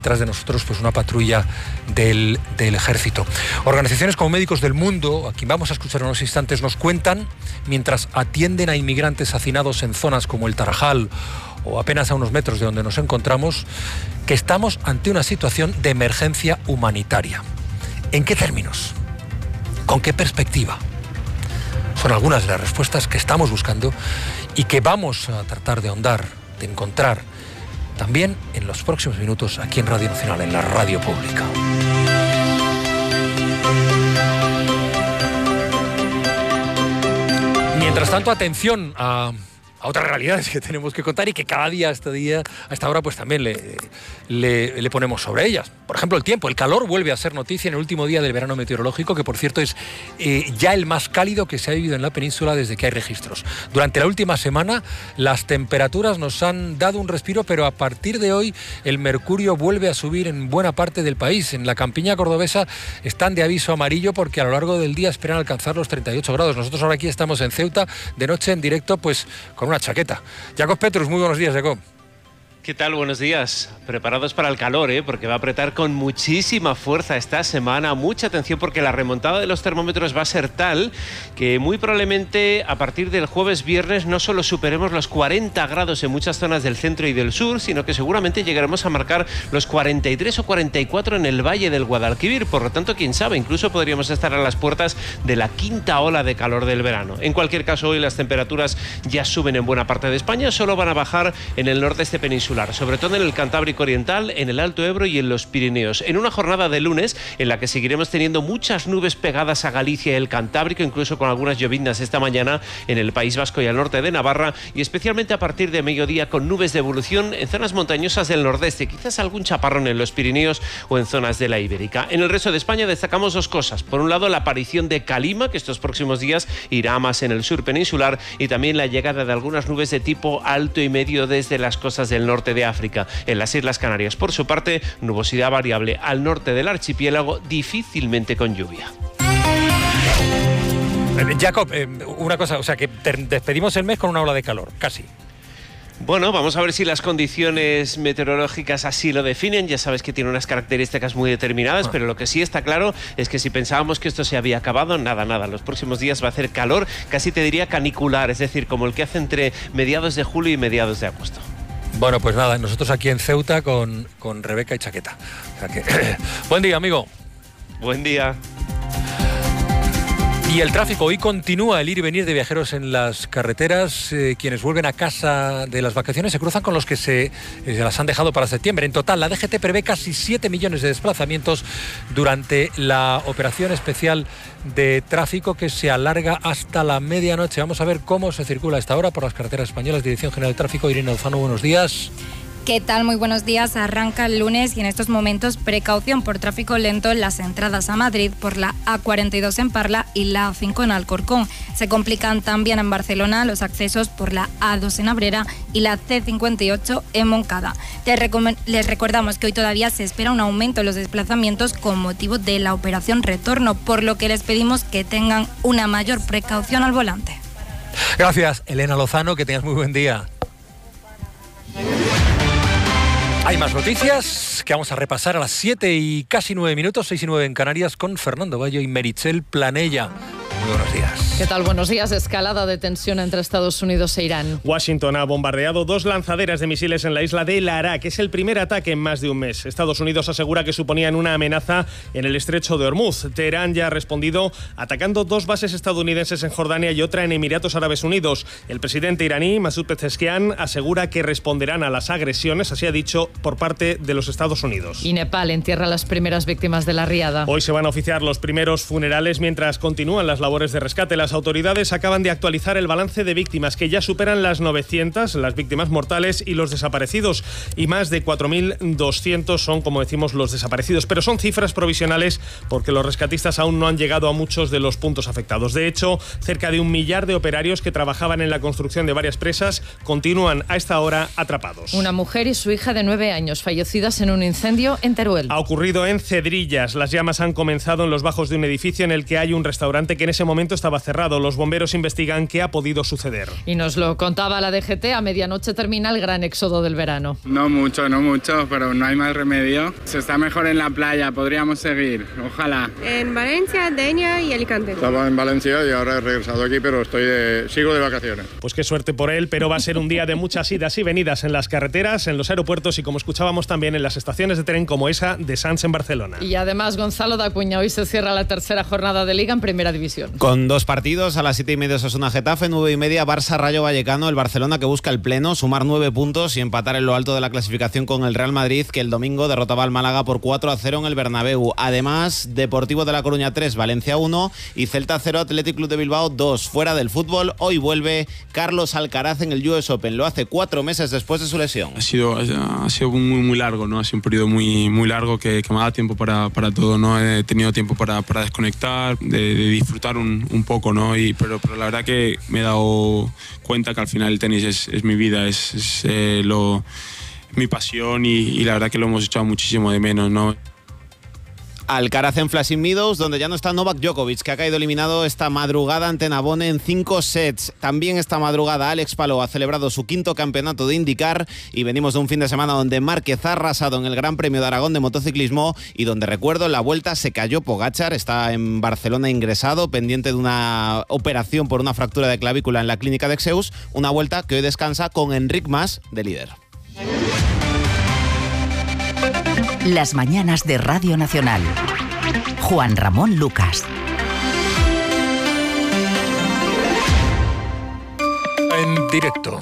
Detrás de nosotros, pues una patrulla del ejército. Organizaciones como Médicos del Mundo, a quien vamos a escuchar en unos instantes, nos cuentan, mientras atienden a inmigrantes hacinados en zonas como el Tarajal o apenas a unos metros de donde nos encontramos, que estamos ante una situación de emergencia humanitaria. ¿En qué términos? ¿Con qué perspectiva? Son algunas de las respuestas que estamos buscando y que vamos a tratar de ahondar, de encontrar también en los próximos minutos aquí en Radio Nacional, en la radio pública. Mientras tanto, atención a otras realidades que tenemos que contar y que cada día, a esta hora, pues también le ponemos sobre ellas. Por ejemplo, el tiempo. El calor vuelve a ser noticia en el último día del verano meteorológico, que por cierto es ya el más cálido que se ha vivido en la península desde que hay registros. Durante la última semana las temperaturas nos han dado un respiro, pero a partir de hoy el mercurio vuelve a subir en buena parte del país. En la campiña cordobesa están de aviso amarillo porque a lo largo del día esperan alcanzar los 38 grados. Nosotros ahora aquí estamos en Ceuta, de noche en directo, pues con una chaqueta. Jacob Petrus, muy buenos días, Jacob. ¿Qué tal? Buenos días. Preparados para el calor, porque va a apretar con muchísima fuerza esta semana. Mucha atención porque la remontada de los termómetros va a ser tal que muy probablemente a partir del jueves-viernes no solo superemos los 40 grados en muchas zonas del centro y del sur, sino que seguramente llegaremos a marcar los 43 o 44 en el valle del Guadalquivir. Por lo tanto, quién sabe, incluso podríamos estar a las puertas de la quinta ola de calor del verano. En cualquier caso, hoy las temperaturas ya suben en buena parte de España, solo van a bajar en el nordeste peninsular, sobre todo en el Cantábrico Oriental, en el Alto Ebro y en los Pirineos. En una jornada de lunes en la que seguiremos teniendo muchas nubes pegadas a Galicia y el Cantábrico, incluso con algunas lloviznas esta mañana en el País Vasco y al norte de Navarra, y especialmente a partir de mediodía con nubes de evolución en zonas montañosas del nordeste, quizás algún chaparrón en los Pirineos o en zonas de la Ibérica. En el resto de España destacamos dos cosas. Por un lado, la aparición de calima, que estos próximos días irá más en el sur peninsular, y también la llegada de algunas nubes de tipo alto y medio desde las costas del norte de África. En las Islas Canarias, por su parte, nubosidad variable al norte del archipiélago, difícilmente con lluvia. Jacob, una cosa, o sea que despedimos el mes con una ola de calor, casi. Bueno, vamos a ver si las condiciones meteorológicas así lo definen. Ya sabes que tiene unas características muy determinadas, pero lo que sí está claro es que si pensábamos que esto se había acabado, nada. Los próximos días va a hacer calor, casi te diría canicular, es decir, como el que hace entre mediados de julio y mediados de agosto. Bueno, pues nada, nosotros aquí en Ceuta con Rebeca y chaqueta. O sea que, buen día, amigo. Buen día. Y el tráfico hoy continúa, el ir y venir de viajeros en las carreteras. Quienes vuelven a casa de las vacaciones se cruzan con los que se las han dejado para septiembre. En total, la DGT prevé casi 7 millones de desplazamientos durante la operación especial de tráfico que se alarga hasta la medianoche. Vamos a ver cómo se circula a esta hora por las carreteras españolas. Dirección General de Tráfico, Irene Lozano, buenos días. ¿Qué tal? Muy buenos días. Arranca el lunes y en estos momentos precaución por tráfico lento en las entradas a Madrid por la A42 en Parla y la A5 en Alcorcón. Se complican también en Barcelona los accesos por la A2 en Abrera y la C58 en Montcada. Les recordamos que hoy todavía se espera un aumento en los desplazamientos con motivo de la operación retorno, por lo que les pedimos que tengan una mayor precaución al volante. Gracias, Elena Lozano, que tengas muy buen día. Hay más noticias que vamos a repasar a las 7 y casi 9 minutos, 6 y 9 en Canarias, con Fernando Bayo y Meritxell Planella. Muy buenos días. ¿Qué tal? Buenos días. Escalada de tensión entre Estados Unidos e Irán. Washington ha bombardeado 2 lanzaderas de misiles en la isla de Larak. Es el primer ataque en más de un mes. Estados Unidos asegura que suponían una amenaza en el estrecho de Hormuz. Teherán ya ha respondido atacando 2 bases estadounidenses en Jordania y otra en Emiratos Árabes Unidos. El presidente iraní, Masoud Pezeshkian, asegura que responderán a las agresiones, así ha dicho, por parte de los Estados Unidos. Y Nepal entierra las primeras víctimas de la riada. Hoy se van a oficiar los primeros funerales mientras continúan las labores de rescate. Las autoridades acaban de actualizar el balance de víctimas, que ya superan las 900, las víctimas mortales y los desaparecidos, y más de 4.200 son, como decimos, los desaparecidos. Pero son cifras provisionales porque los rescatistas aún no han llegado a muchos de los puntos afectados. De hecho, cerca de 1 millar de operarios que trabajaban en la construcción de varias presas continúan a esta hora atrapados. Una mujer y su hija de 9 años fallecidas en un incendio en Teruel. Ha ocurrido en Cedrillas. Las llamas han comenzado en los bajos de un edificio en el que hay un restaurante que en ese ese momento estaba cerrado. Los bomberos investigan qué ha podido suceder. Y nos lo contaba la DGT, a medianoche termina el gran éxodo del verano. No mucho, pero no hay más remedio. Se está mejor en la playa, podríamos seguir, ojalá. En Valencia, Denia y Alicante. Estaba en Valencia y ahora he regresado aquí, pero sigo de vacaciones. Pues qué suerte por él, pero va a ser un día de muchas idas y venidas en las carreteras, en los aeropuertos y, como escuchábamos, también en las estaciones de tren como esa de Sants en Barcelona. Y además, Gonzalo Dacuña, hoy se cierra la tercera jornada de Liga en Primera División. Con 2 partidos, a las 7:30 Osasuna-Getafe, 9:30 Barça-Rayo Vallecano, el Barcelona que busca el pleno, sumar 9 puntos y empatar en lo alto de la clasificación con el Real Madrid, que el domingo derrotaba al Málaga por 4-0 en el Bernabéu. Además, Deportivo de La Coruña 3, Valencia 1 y Celta 0, Athletic Club de Bilbao 2. Fuera del fútbol, hoy vuelve Carlos Alcaraz en el US Open. Lo hace 4 meses después de su lesión. Ha sido muy largo, ¿no? Ha sido un periodo muy largo que me ha dado tiempo para todo, ¿no? He tenido tiempo para desconectar, de disfrutar un poco, ¿no? Pero la verdad que me he dado cuenta que al final el tenis es mi vida, es mi pasión y la verdad que lo hemos echado muchísimo de menos, ¿no? Alcaraz en Flushing Meadows, donde ya no está Novak Djokovic, que ha caído eliminado esta madrugada ante Nabone en 5 sets. También esta madrugada Alex Palou ha celebrado su 5º campeonato de IndyCar y venimos de un fin de semana donde Márquez ha arrasado en el Gran Premio de Aragón de motociclismo y donde, recuerdo, en la Vuelta se cayó Pogačar, está en Barcelona ingresado, pendiente de una operación por una fractura de clavícula en la clínica de Exeus, una Vuelta que hoy descansa con Enric Mas de líder. Las mañanas de Radio Nacional. Juan Ramón Lucas. En directo.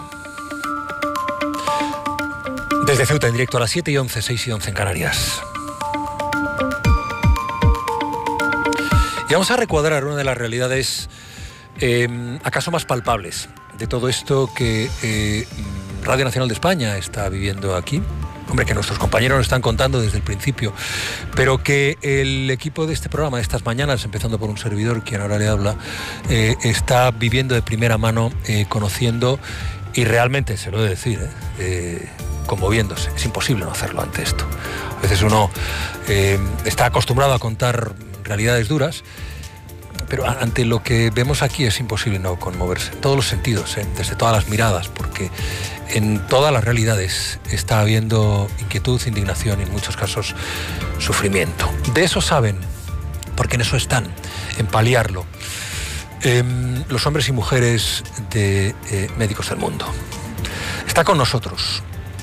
Desde Ceuta, en directo a las 7:11, 6:11 en Canarias. Y vamos a recuadrar una de las realidades acaso más palpables de todo esto que Radio Nacional de España está viviendo aquí. Hombre, que nuestros compañeros nos están contando desde el principio, pero que el equipo de este programa, de estas mañanas, empezando por un servidor, quien ahora le habla, está viviendo de primera mano, conociendo, y realmente, se lo he de decir, conmoviéndose. Es imposible no hacerlo ante esto. A veces uno está acostumbrado a contar realidades duras, pero ante lo que vemos aquí es imposible no conmoverse. En todos los sentidos, desde todas las miradas, porque en todas las realidades está habiendo inquietud, indignación y en muchos casos sufrimiento. De eso saben, porque en eso están, en paliarlo, los hombres y mujeres de Médicos del Mundo. Está con nosotros,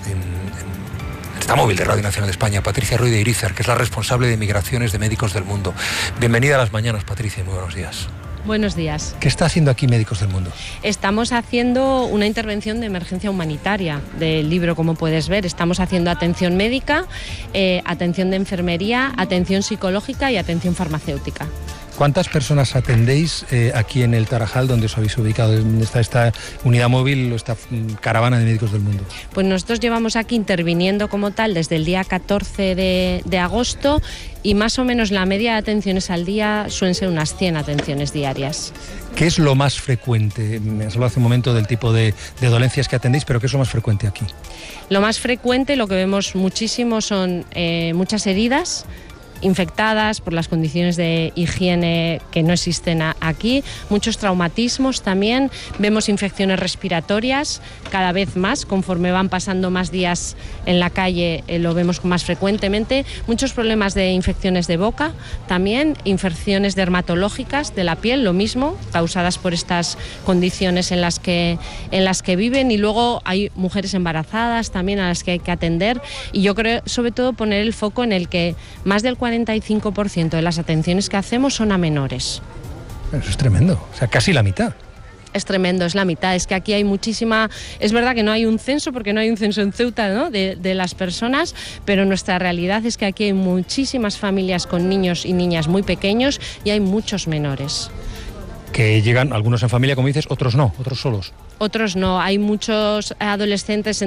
está móvil de Radio Nacional de España, Patricia Ruiz de Irizar, que es la responsable de migraciones de Médicos del Mundo. Bienvenida a las mañanas, Patricia, muy buenos días. Buenos días. ¿Qué está haciendo aquí Médicos del Mundo? Estamos haciendo una intervención de emergencia humanitaria del libro, como puedes ver. Estamos haciendo atención médica, atención de enfermería, atención psicológica y atención farmacéutica. ¿Cuántas personas atendéis aquí en el Tarajal, donde os habéis ubicado? ¿Dónde está esta unidad móvil o esta caravana de Médicos del Mundo? Pues nosotros llevamos aquí interviniendo como tal desde el día 14 de agosto y más o menos la media de atenciones al día suelen ser unas 100 atenciones diarias. ¿Qué es lo más frecuente? Me has hablado hace un momento del tipo de dolencias que atendéis, pero ¿qué es lo más frecuente aquí? Lo más frecuente, lo que vemos muchísimo, son muchas heridas infectadas por las condiciones de higiene que no existen aquí, muchos traumatismos también, vemos infecciones respiratorias cada vez más, conforme van pasando más días en la calle lo vemos más frecuentemente, muchos problemas de infecciones de boca, también infecciones dermatológicas de la piel, lo mismo, causadas por estas condiciones en las que viven, y luego hay mujeres embarazadas también a las que hay que atender, y yo creo sobre todo poner el foco en el que más del 45% de las atenciones que hacemos son a menores. Eso es tremendo, o sea, casi la mitad. Es tremendo, es la mitad. Es que aquí hay muchísima... Es verdad que no hay un censo, porque no hay un censo en Ceuta, ¿no?, de las personas, pero nuestra realidad es que aquí hay muchísimas familias con niños y niñas muy pequeños y hay muchos menores. Que llegan algunos en familia, como dices, otros no, otros solos. Otros no, hay muchos adolescentes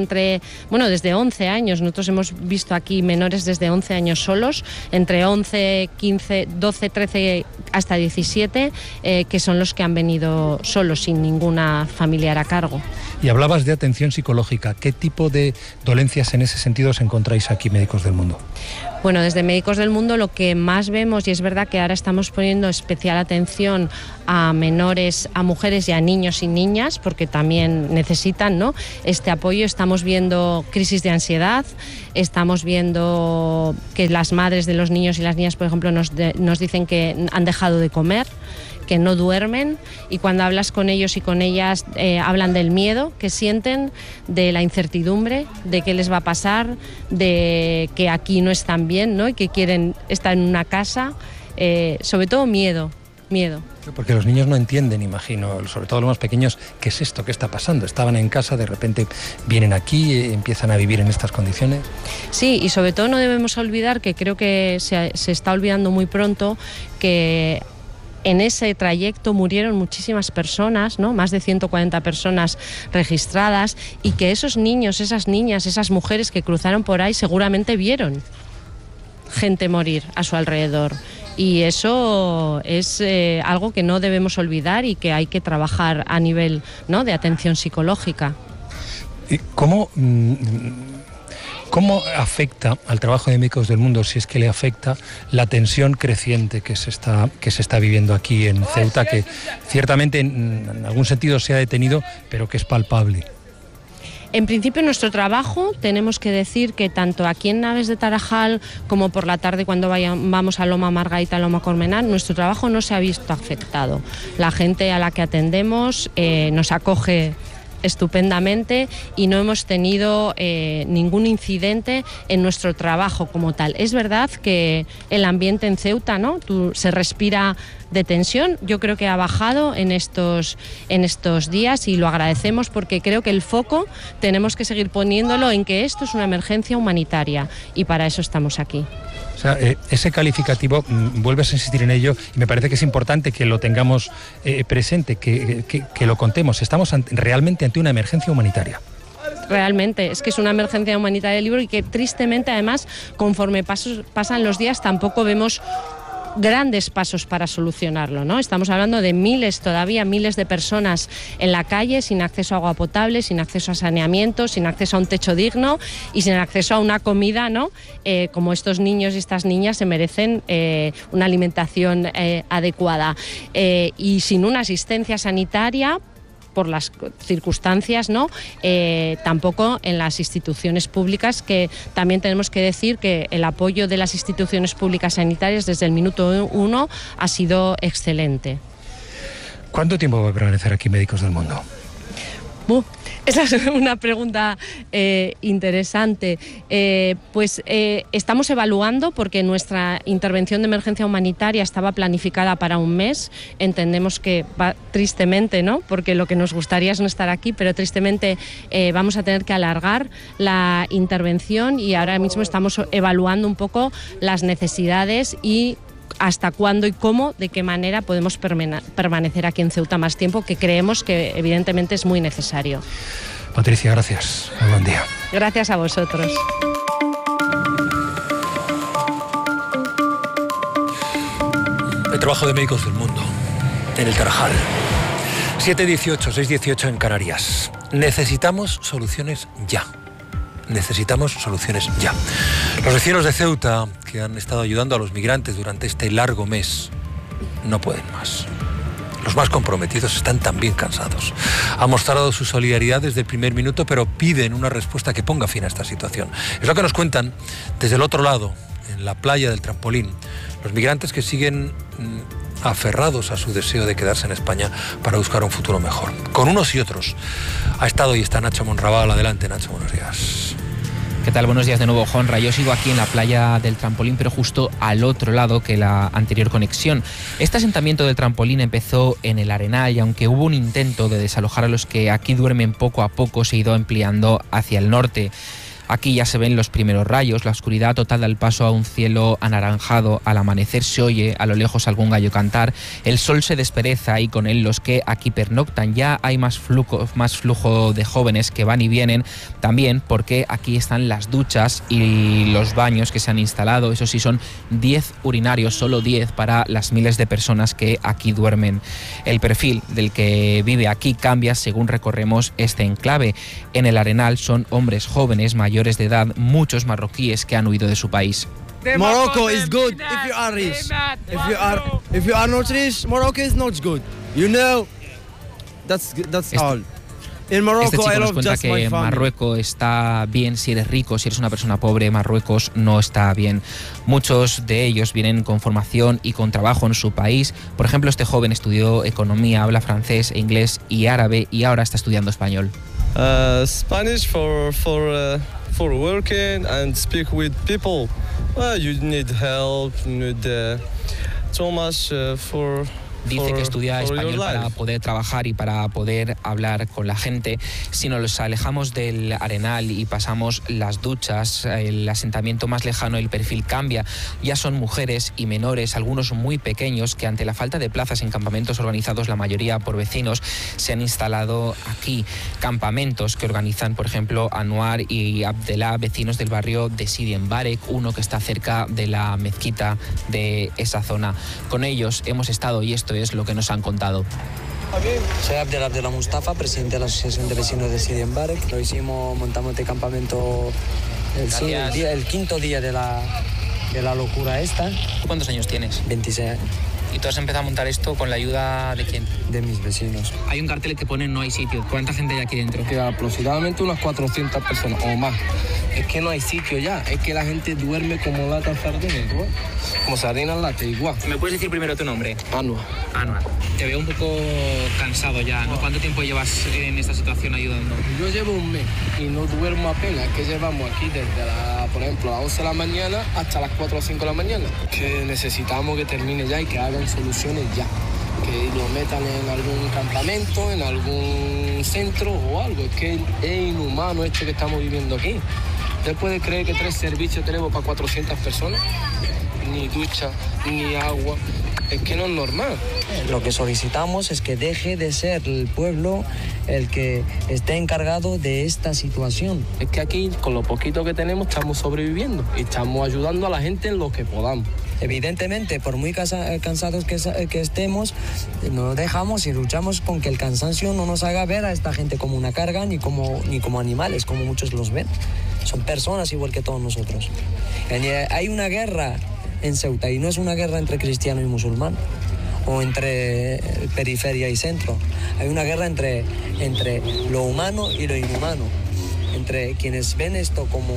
desde 11 años, nosotros hemos visto aquí menores desde 11 años solos, entre 11, 15, 12, 13 hasta 17, que son los que han venido solos, sin ninguna familiar a cargo. Y hablabas de atención psicológica, ¿qué tipo de dolencias en ese sentido os encontráis aquí, Médicos del Mundo? Bueno, desde Médicos del Mundo lo que más vemos, y es verdad que ahora estamos poniendo especial atención a menores, a mujeres y a niños y niñas, porque también necesitan, ¿no?, este apoyo. Estamos viendo crisis de ansiedad, estamos viendo que las madres de los niños y las niñas, por ejemplo, nos dicen que han dejado de comer, que no duermen, y cuando hablas con ellos y con ellas hablan del miedo que sienten, de la incertidumbre, de qué les va a pasar, de que aquí no están bien, ¿no?, y que quieren estar en una casa, sobre todo miedo. Porque los niños no entienden, imagino, sobre todo los más pequeños, qué es esto, qué está pasando. Estaban en casa, de repente vienen aquí, empiezan a vivir en estas condiciones. Sí, y sobre todo no debemos olvidar, que creo que se está olvidando muy pronto, que en ese trayecto murieron muchísimas personas, ¿no?, más de 140 personas registradas, y que esos niños, esas niñas, esas mujeres que cruzaron por ahí seguramente vieron gente morir a su alrededor. Y eso es algo que no debemos olvidar y que hay que trabajar a nivel, ¿no?, de atención psicológica. ¿Cómo afecta al trabajo de Médicos del Mundo, si es que le afecta, la tensión creciente que se está viviendo aquí en Ceuta, que ciertamente en algún sentido se ha detenido, pero que es palpable? En principio, nuestro trabajo, tenemos que decir que tanto aquí en Naves de Tarajal como por la tarde cuando vamos a Loma Margarita, a Loma Colmenar, nuestro trabajo no se ha visto afectado. La gente a la que atendemos nos acoge estupendamente y no hemos tenido ningún incidente en nuestro trabajo como tal. Es verdad que el ambiente en Ceuta, ¿no?, se respira de tensión. Yo creo que ha bajado en estos días y lo agradecemos, porque creo que el foco tenemos que seguir poniéndolo en que esto es una emergencia humanitaria y para eso estamos aquí. O sea, ese calificativo, vuelves a insistir en ello, y me parece que es importante que lo tengamos presente, que lo contemos. Estamos realmente ante una emergencia humanitaria. Realmente, es que es una emergencia humanitaria del libro, y que tristemente, además, conforme pasan los días, tampoco vemos grandes pasos para solucionarlo, ¿no? Estamos hablando de todavía miles de personas en la calle, sin acceso a agua potable, sin acceso a saneamiento, sin acceso a un techo digno y sin acceso a una comida, ¿no? Como estos niños y estas niñas se merecen una alimentación adecuada, y sin una asistencia sanitaria por las circunstancias, ¿no? Tampoco en las instituciones públicas, que también tenemos que decir que el apoyo de las instituciones públicas sanitarias desde el minuto 1 ha sido excelente. ¿Cuánto tiempo va a permanecer aquí Médicos del Mundo? Esa es una pregunta interesante. Estamos evaluando, porque nuestra intervención de emergencia humanitaria estaba planificada para un mes. Entendemos que va tristemente, ¿no?, porque lo que nos gustaría es no estar aquí, pero tristemente vamos a tener que alargar la intervención, y ahora mismo estamos evaluando un poco las necesidades y hasta cuándo y cómo, de qué manera podemos permanecer aquí en Ceuta más tiempo, que creemos que evidentemente es muy necesario. Patricia, gracias. Muy buen día. Gracias a vosotros. El trabajo de Médicos del Mundo en el Tarajal. 7:18, 6:18 en Canarias. Necesitamos soluciones ya. Necesitamos soluciones ya. Los vecinos de Ceuta, que han estado ayudando a los migrantes durante este largo mes, no pueden más. Los más comprometidos están también cansados. Han mostrado su solidaridad desde el primer minuto, pero piden una respuesta que ponga fin a esta situación. Es lo que nos cuentan desde el otro lado, en la playa del Trampolín, los migrantes que siguen aferrados a su deseo de quedarse en España para buscar un futuro mejor. Con unos y otros ha estado y está Nacho Monraval. Adelante, Nacho, buenos días. ¿Qué tal? Buenos días de nuevo, Juanra. Yo sigo aquí en la playa del Trampolín, pero justo al otro lado que la anterior conexión. Este asentamiento del Trampolín empezó en el Arenal, y aunque hubo un intento de desalojar a los que aquí duermen poco a poco, se ha ido ampliando hacia el norte. Aquí ya se ven los primeros rayos, la oscuridad total da el paso a un cielo anaranjado. Al amanecer se oye a lo lejos algún gallo cantar. El sol se despereza y con él los que aquí pernoctan. Ya hay más flujo de jóvenes que van y vienen, también porque aquí están las duchas y los baños que se han instalado. Eso sí, son 10 urinarios, solo 10 para las miles de personas que aquí duermen. El perfil del que vive aquí cambia según recorremos este enclave. En el Arenal son hombres jóvenes, mayores de edad, muchos marroquíes que han huido de su país. Morocco is good if you are rich. If you are not rich, Morocco is not good. You know, that's all. En Marruecos, este chico nos cuenta que Marruecos está bien si eres rico, si eres una persona pobre, Marruecos no está bien. Muchos de ellos vienen con formación y con trabajo en su país. Por ejemplo, este joven estudió economía, habla francés, inglés y árabe y ahora está estudiando español. Spanish for working and speak with people. You need help, you need so much for... Dice que estudia español para poder trabajar y para poder hablar con la gente. Si nos alejamos del Arenal y pasamos las duchas, el asentamiento más lejano, el perfil cambia. Ya son mujeres y menores, algunos muy pequeños, que ante la falta de plazas en campamentos organizados, la mayoría por vecinos, se han instalado aquí. Campamentos que organizan, por ejemplo, Anwar y Abdelá, vecinos del barrio de Sidi Mbarek, uno que está cerca de la mezquita de esa zona. Con ellos hemos estado y esto es lo que nos han contado. Soy Abdelá Mustafa, presidente de la Asociación de Vecinos de Sidi Mbarek. Montamos este campamento el quinto día de la locura esta. ¿Cuántos años tienes? 26 años. ¿Y tú has empezado a montar esto con la ayuda de quién? De mis vecinos. Hay un cartel que pone no hay sitio. ¿Cuánta gente hay aquí dentro? Que aproximadamente unas 400 personas o más. Es que no hay sitio ya, es que la gente duerme como lata sardina, ¿no? Como sardina en lata, igual. ¿Me puedes decir primero tu nombre? Anwar. Anwar. Te veo un poco cansado ya, ¿no? ¿Cuánto tiempo llevas en esta situación ayudando? Yo llevo un mes y no duermo apenas, que llevamos aquí desde por ejemplo, a las 11 de la mañana hasta las 4 o 5 de la mañana. Que necesitamos que termine ya y que hagan soluciones ya. Que lo metan en algún campamento, en algún centro o algo. Es que es inhumano esto que estamos viviendo aquí. ¿Usted puede creer que 3 servicios tenemos para 400 personas? Ni ducha, ni agua. Es que no es normal. Lo que solicitamos es que deje de ser el pueblo el que esté encargado de esta situación. Es que aquí, con lo poquito que tenemos, estamos sobreviviendo y estamos ayudando a la gente en lo que podamos. Evidentemente, por muy cansados que estemos, nos dejamos y luchamos con que el cansancio no nos haga ver a esta gente como una carga ni como animales, como muchos los ven. Son personas igual que todos nosotros. Hay una guerra en Ceuta y no es una guerra entre cristiano y musulmán o entre periferia y centro. Hay una guerra entre lo humano y lo inhumano, entre quienes ven esto como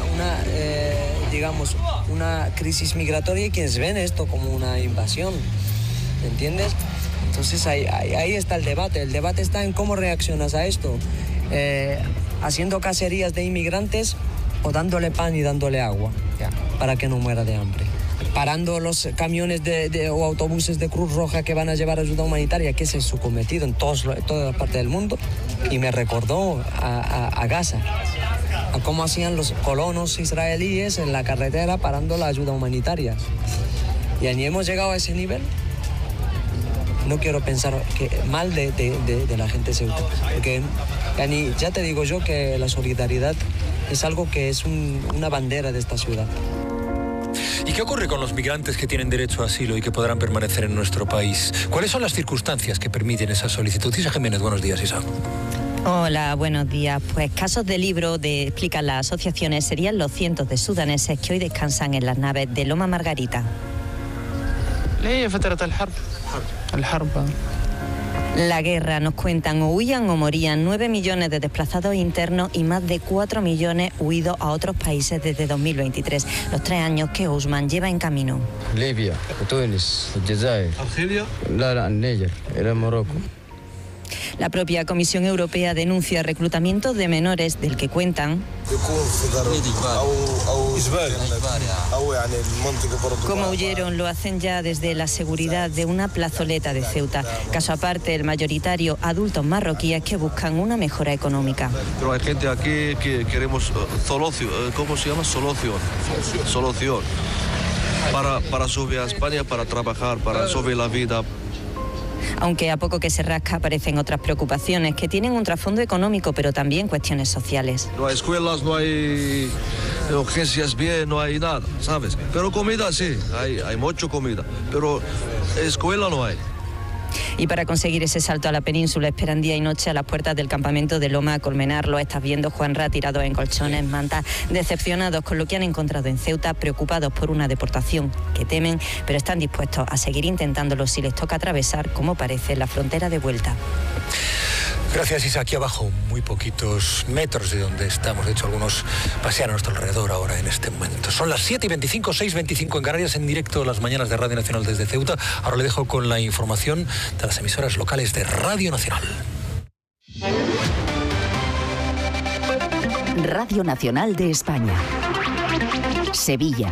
una crisis migratoria y quienes ven esto como una invasión, ¿entiendes? Entonces ahí está el debate. El debate está en cómo reaccionas a esto, haciendo cacerías de inmigrantes o dándole pan y dándole agua para que no muera de hambre. Parando los camiones o autobuses de Cruz Roja que van a llevar ayuda humanitaria, que ese es su cometido en todas las partes del mundo. Y me recordó a Gaza, a cómo hacían los colonos israelíes en la carretera parando la ayuda humanitaria. Y allí hemos llegado a ese nivel. No quiero pensar mal de la gente de Ceuta, porque ya te digo yo que la solidaridad es algo que es una bandera de esta ciudad. ¿Y qué ocurre con los migrantes que tienen derecho a asilo y que podrán permanecer en nuestro país? ¿Cuáles son las circunstancias que permiten esa solicitud? Isa Jiménez, buenos días, Isa. Hola, buenos días. Pues casos de libro explican las asociaciones serían los cientos de sudaneses que hoy descansan en las naves de Loma Margarita. La guerra, nos cuentan, o huían o morían 9 millones de desplazados internos y más de 4 millones huidos a otros países desde 2023, los 3 años que Ousmane lleva en camino. Libia, Túnez, Algeria, Argelia, Níger, era Marruecos. La propia Comisión Europea denuncia reclutamiento de menores del que cuentan como huyeron, lo hacen ya desde la seguridad de una plazoleta de Ceuta. Caso aparte, el mayoritario adultos marroquíes que buscan una mejora económica. Pero hay gente aquí que queremos solución, ¿cómo se llama? Solución. Para subir a España, para trabajar, para subir la vida. Aunque a poco que se rasca aparecen otras preocupaciones que tienen un trasfondo económico, pero también cuestiones sociales. No hay escuelas, no hay urgencias bien, no hay nada, ¿sabes? Pero comida sí, hay mucha comida, pero escuela no hay. Y para conseguir ese salto a la península esperan día y noche a las puertas del campamento de Loma Colmenar. Lo estás viendo, Juanra, tirados en colchones, mantas, decepcionados con lo que han encontrado en Ceuta, preocupados por una deportación que temen, pero están dispuestos a seguir intentándolo si les toca atravesar, como parece, la frontera de vuelta. Gracias, Isa. Aquí abajo, muy poquitos metros de donde estamos. De hecho, algunos pasean a nuestro alrededor ahora en este momento. Son las 7:25, 6:25 en Canarias, en directo las mañanas de Radio Nacional desde Ceuta. Ahora le dejo con la información de las emisoras locales de Radio Nacional. Radio Nacional de España. Sevilla.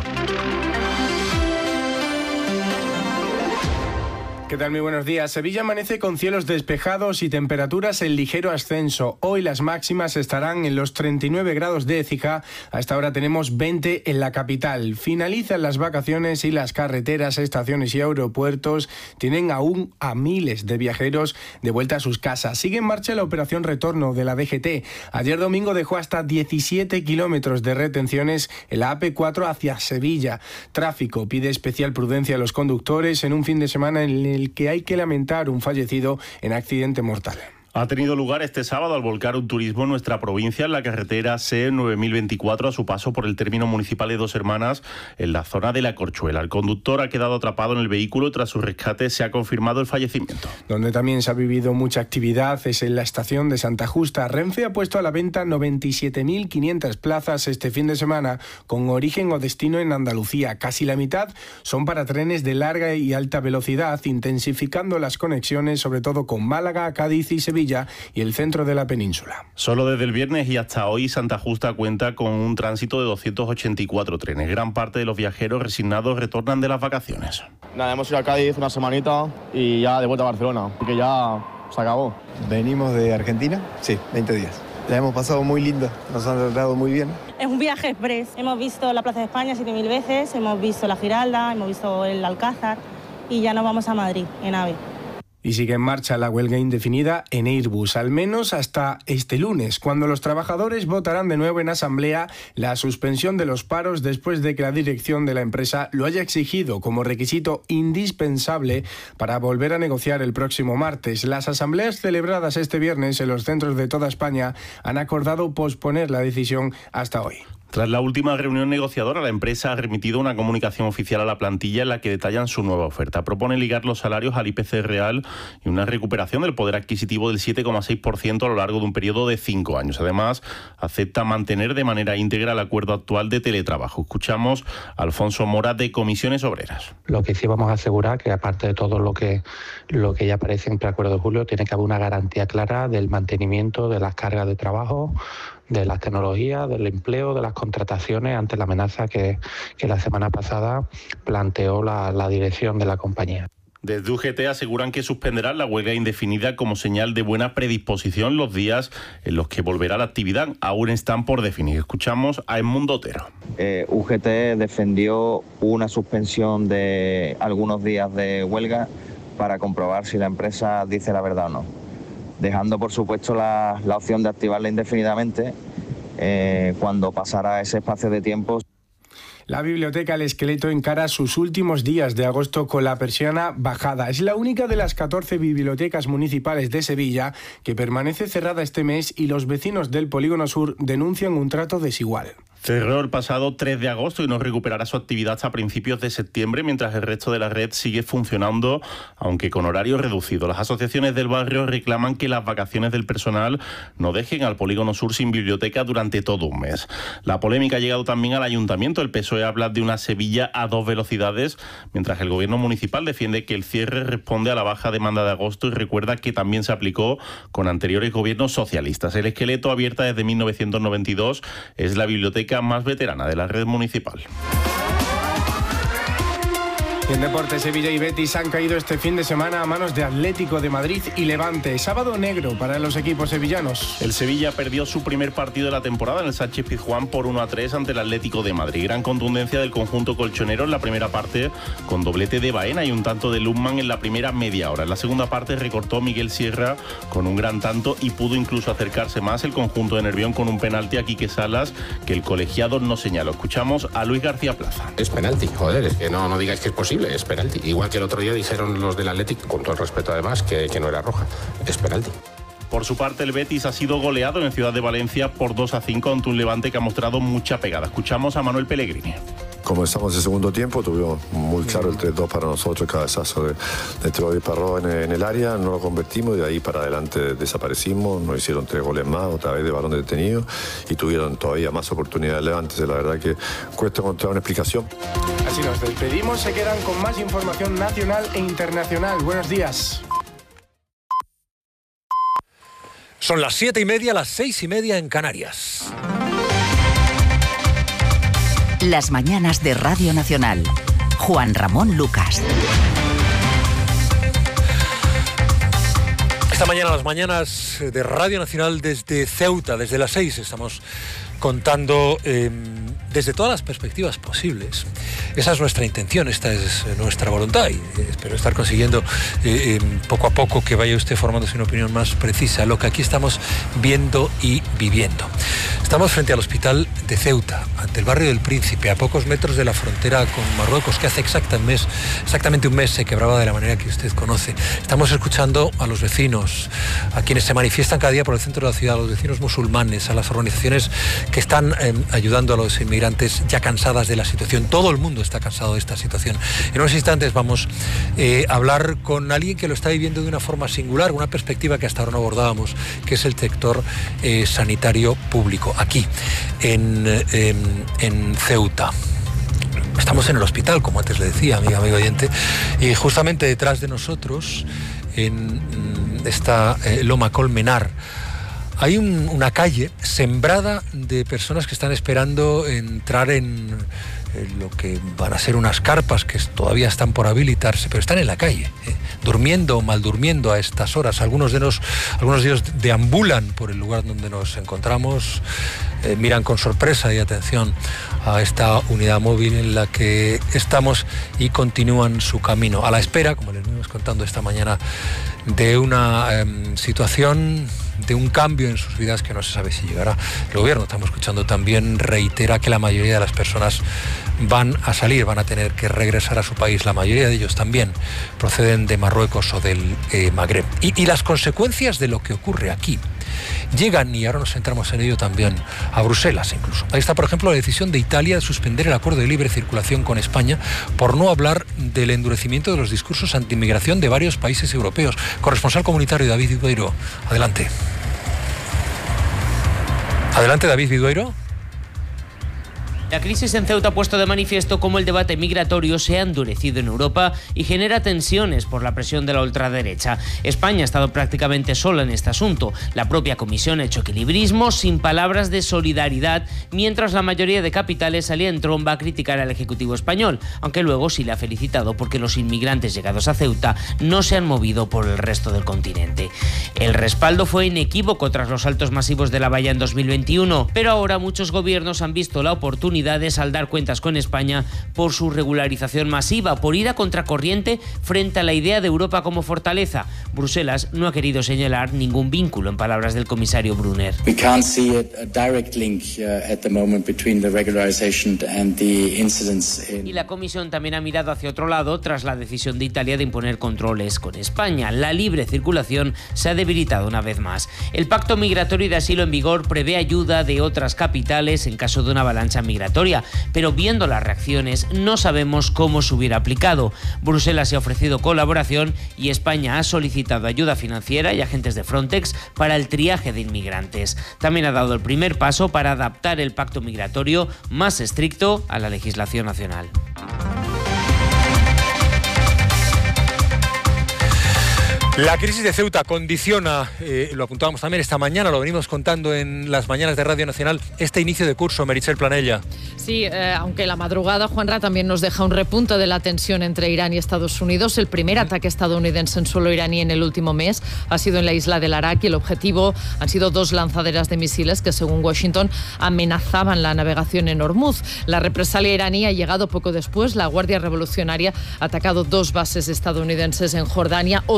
¿Qué tal? Muy buenos días. Sevilla amanece con cielos despejados y temperaturas en ligero ascenso. Hoy las máximas estarán en los 39 grados de Écija. A esta hora tenemos 20 en la capital. Finalizan las vacaciones y las carreteras, estaciones y aeropuertos tienen aún a miles de viajeros de vuelta a sus casas. Sigue en marcha la operación retorno de la DGT. Ayer domingo dejó hasta 17 kilómetros de retenciones en la AP4 hacia Sevilla. Tráfico pide especial prudencia a los conductores en un fin de semana en el que hay que lamentar un fallecido en accidente mortal. Ha tenido lugar este sábado al volcar un turismo en nuestra provincia en la carretera C9024 a su paso por el término municipal de Dos Hermanas en la zona de La Corchuela. El conductor ha quedado atrapado en el vehículo. Tras su rescate se ha confirmado el fallecimiento. Donde también se ha vivido mucha actividad es en la estación de Santa Justa. Renfe ha puesto a la venta 97.500 plazas este fin de semana con origen o destino en Andalucía. Casi la mitad son para trenes de larga y alta velocidad, intensificando las conexiones sobre todo con Málaga, Cádiz y Sevilla y el centro de la península. Solo desde el viernes y hasta hoy Santa Justa cuenta con un tránsito de 284 trenes. Gran parte de los viajeros resignados retornan de las vacaciones. Nada, hemos ido a Cádiz una semanita y ya de vuelta a Barcelona, que ya se acabó. Venimos de Argentina, sí, 20 días. La hemos pasado muy lindo, nos han tratado muy bien. Es un viaje express. Hemos visto la Plaza de España 7.000 veces, hemos visto la Giralda, hemos visto el Alcázar y ya nos vamos a Madrid en AVE. Y sigue en marcha la huelga indefinida en Airbus, al menos hasta este lunes, cuando los trabajadores votarán de nuevo en asamblea la suspensión de los paros después de que la dirección de la empresa lo haya exigido como requisito indispensable para volver a negociar el próximo martes. Las asambleas celebradas este viernes en los centros de toda España han acordado posponer la decisión hasta hoy. Tras la última reunión negociadora, la empresa ha remitido una comunicación oficial a la plantilla en la que detallan su nueva oferta. Propone ligar los salarios al IPC real y una recuperación del poder adquisitivo del 7,6% a lo largo de un periodo de 5 años. Además, acepta mantener de manera íntegra el acuerdo actual de teletrabajo. Escuchamos a Alfonso Mora de Comisiones Obreras. Lo que sí vamos a asegurar que, aparte de todo lo que ya aparece en el preacuerdo de julio, tiene que haber una garantía clara del mantenimiento de las cargas de trabajo, de las tecnologías, del empleo, de las contrataciones ante la amenaza que la semana pasada planteó la dirección de la compañía. Desde UGT aseguran que suspenderán la huelga indefinida como señal de buena predisposición los días en los que volverá la actividad. Aún están por definir. Escuchamos a Edmundo Otero. UGT defendió una suspensión de algunos días de huelga para comprobar si la empresa dice la verdad o no, dejando por supuesto la opción de activarla indefinidamente cuando pasara ese espacio de tiempo. La Biblioteca El Esqueleto encara sus últimos días de agosto con la persiana bajada. Es la única de las 14 bibliotecas municipales de Sevilla que permanece cerrada este mes y los vecinos del Polígono Sur denuncian un trato desigual. Cerró el pasado 3 de agosto y no recuperará su actividad hasta principios de septiembre, mientras el resto de la red sigue funcionando, aunque con horario reducido. Las asociaciones del barrio reclaman que las vacaciones del personal no dejen al Polígono Sur sin biblioteca durante todo un mes. La polémica ha llegado también al ayuntamiento. El PSOE habla de una Sevilla a 2 velocidades, mientras el gobierno municipal defiende que el cierre responde a la baja demanda de agosto y recuerda que también se aplicó con anteriores gobiernos socialistas. El Esqueleto, abierta desde 1992, es la biblioteca más veterana de la red municipal. En deporte, Sevilla y Betis han caído este fin de semana a manos de Atlético de Madrid y Levante. Sábado negro para los equipos sevillanos. El Sevilla perdió su primer partido de la temporada en el Sánchez-Pizjuán por 1-3 ante el Atlético de Madrid. Gran contundencia del conjunto colchonero en la primera parte, con doblete de Baena y un tanto de Lundman en la primera media hora. En la segunda parte recortó Miguel Sierra con un gran tanto y pudo incluso acercarse más el conjunto de Nervión con un penalti a Quique Salas que el colegiado no señaló. Escuchamos a Luis García Plaza. Es penalti, joder, es que no digáis que es posible. indiscutible, es penalti. Igual que el otro día dijeron los del Athletic, con todo el respeto además, que no era roja. Es penalti. Por su parte, el Betis ha sido goleado en Ciudad de Valencia por 2-5 ante un Levante que ha mostrado mucha pegada. Escuchamos a Manuel Pellegrini. Comenzamos el segundo tiempo, tuvimos muy claro el 3-2 para nosotros, el cabezazo de Troy Parró en el área, no lo convertimos y de ahí para adelante desaparecimos, nos hicieron 3 goles más, otra vez de balón detenido y tuvieron todavía más oportunidades Levante. La verdad que cuesta encontrar una explicación. Así nos despedimos, se quedan con más información nacional e internacional. Buenos días. Son las 7:30, las 6:30 en Canarias. Las mañanas de Radio Nacional. Juan Ramón Lucas. Esta mañana, las mañanas de Radio Nacional desde Ceuta, desde las 6, estamos contando desde todas las perspectivas posibles. Esa es nuestra intención, esta es nuestra voluntad y espero estar consiguiendo poco a poco que vaya usted formándose una opinión más precisa, lo que aquí estamos viendo y viviendo. Estamos frente al hospital de Ceuta, ante el barrio del Príncipe, a pocos metros de la frontera con Marruecos, que hace exactamente un mes se quebraba de la manera que usted conoce. Estamos escuchando a los vecinos, a quienes se manifiestan cada día por el centro de la ciudad, a los vecinos musulmanes, a las organizaciones que están ayudando a los inmigrantes ya cansadas de la situación. Todo el mundo está cansado de esta situación. En unos instantes vamos a hablar con alguien que lo está viviendo de una forma singular, una perspectiva que hasta ahora no abordábamos, que es el sector sanitario público, aquí en Ceuta. Estamos en el hospital, como antes le decía, amigo oyente, y justamente detrás de nosotros, en esta Loma Colmenar, hay una calle sembrada de personas que están esperando entrar en lo que van a ser unas carpas que todavía están por habilitarse, pero están en la calle, durmiendo o mal durmiendo a estas horas. Algunos de ellos deambulan por el lugar donde nos encontramos, miran con sorpresa y atención a esta unidad móvil en la que estamos y continúan su camino a la espera, como les venimos contando esta mañana, de una situación, de un cambio en sus vidas que no se sabe si llegará. El gobierno, estamos escuchando también, reitera que la mayoría de las personas van a salir, van a tener que regresar a su país. La mayoría de ellos también proceden de Marruecos o del Magreb. Y las consecuencias de lo que ocurre aquí llegan, y ahora nos centramos en ello también, a Bruselas incluso. Ahí está, por ejemplo, la decisión de Italia de suspender el acuerdo de libre circulación con España, por no hablar del endurecimiento de los discursos anti-inmigración de varios países europeos. Corresponsal comunitario David Vidueiro, adelante. Adelante, David Vidueiro. La crisis en Ceuta ha puesto de manifiesto cómo el debate migratorio se ha endurecido en Europa y genera tensiones por la presión de la ultraderecha. España ha estado prácticamente sola en este asunto. La propia Comisión ha hecho equilibrismo sin palabras de solidaridad, mientras la mayoría de capitales salía en tromba a criticar al Ejecutivo español, aunque luego sí le ha felicitado porque los inmigrantes llegados a Ceuta no se han movido por el resto del continente. El respaldo fue inequívoco tras los saltos masivos de la valla en 2021, pero ahora muchos gobiernos han visto la oportunidad de saldar cuentas con España por su regularización masiva, por ir a contracorriente frente a la idea de Europa como fortaleza. Bruselas no ha querido señalar ningún vínculo, en palabras del comisario Brunner. We can't see a direct link at the moment between the regularization and the incidents in... Y la Comisión también ha mirado hacia otro lado tras la decisión de Italia de imponer controles con España. La libre circulación se ha debilitado una vez más. El pacto migratorio y de asilo en vigor prevé ayuda de otras capitales en caso de una avalancha migratoria, pero viendo las reacciones no sabemos cómo se hubiera aplicado. Bruselas se ha ofrecido colaboración y España ha solicitado ayuda financiera y agentes de Frontex para el triaje de inmigrantes. También ha dado el primer paso para adaptar el pacto migratorio más estricto a la legislación nacional. La crisis de Ceuta condiciona, lo apuntábamos también esta mañana, lo venimos contando en las mañanas de Radio Nacional, este inicio de curso, Meritxell Planella. Sí, aunque la madrugada, Juanra, también nos deja un repunte de la tensión entre Irán y Estados Unidos. El primer ataque estadounidense en suelo iraní en el último mes ha sido en la isla del Arak y el objetivo han sido 2 lanzaderas de misiles que, según Washington, amenazaban la navegación en Hormuz. La represalia iraní ha llegado poco después. La Guardia Revolucionaria ha atacado 2 bases estadounidenses en Jordania, otra más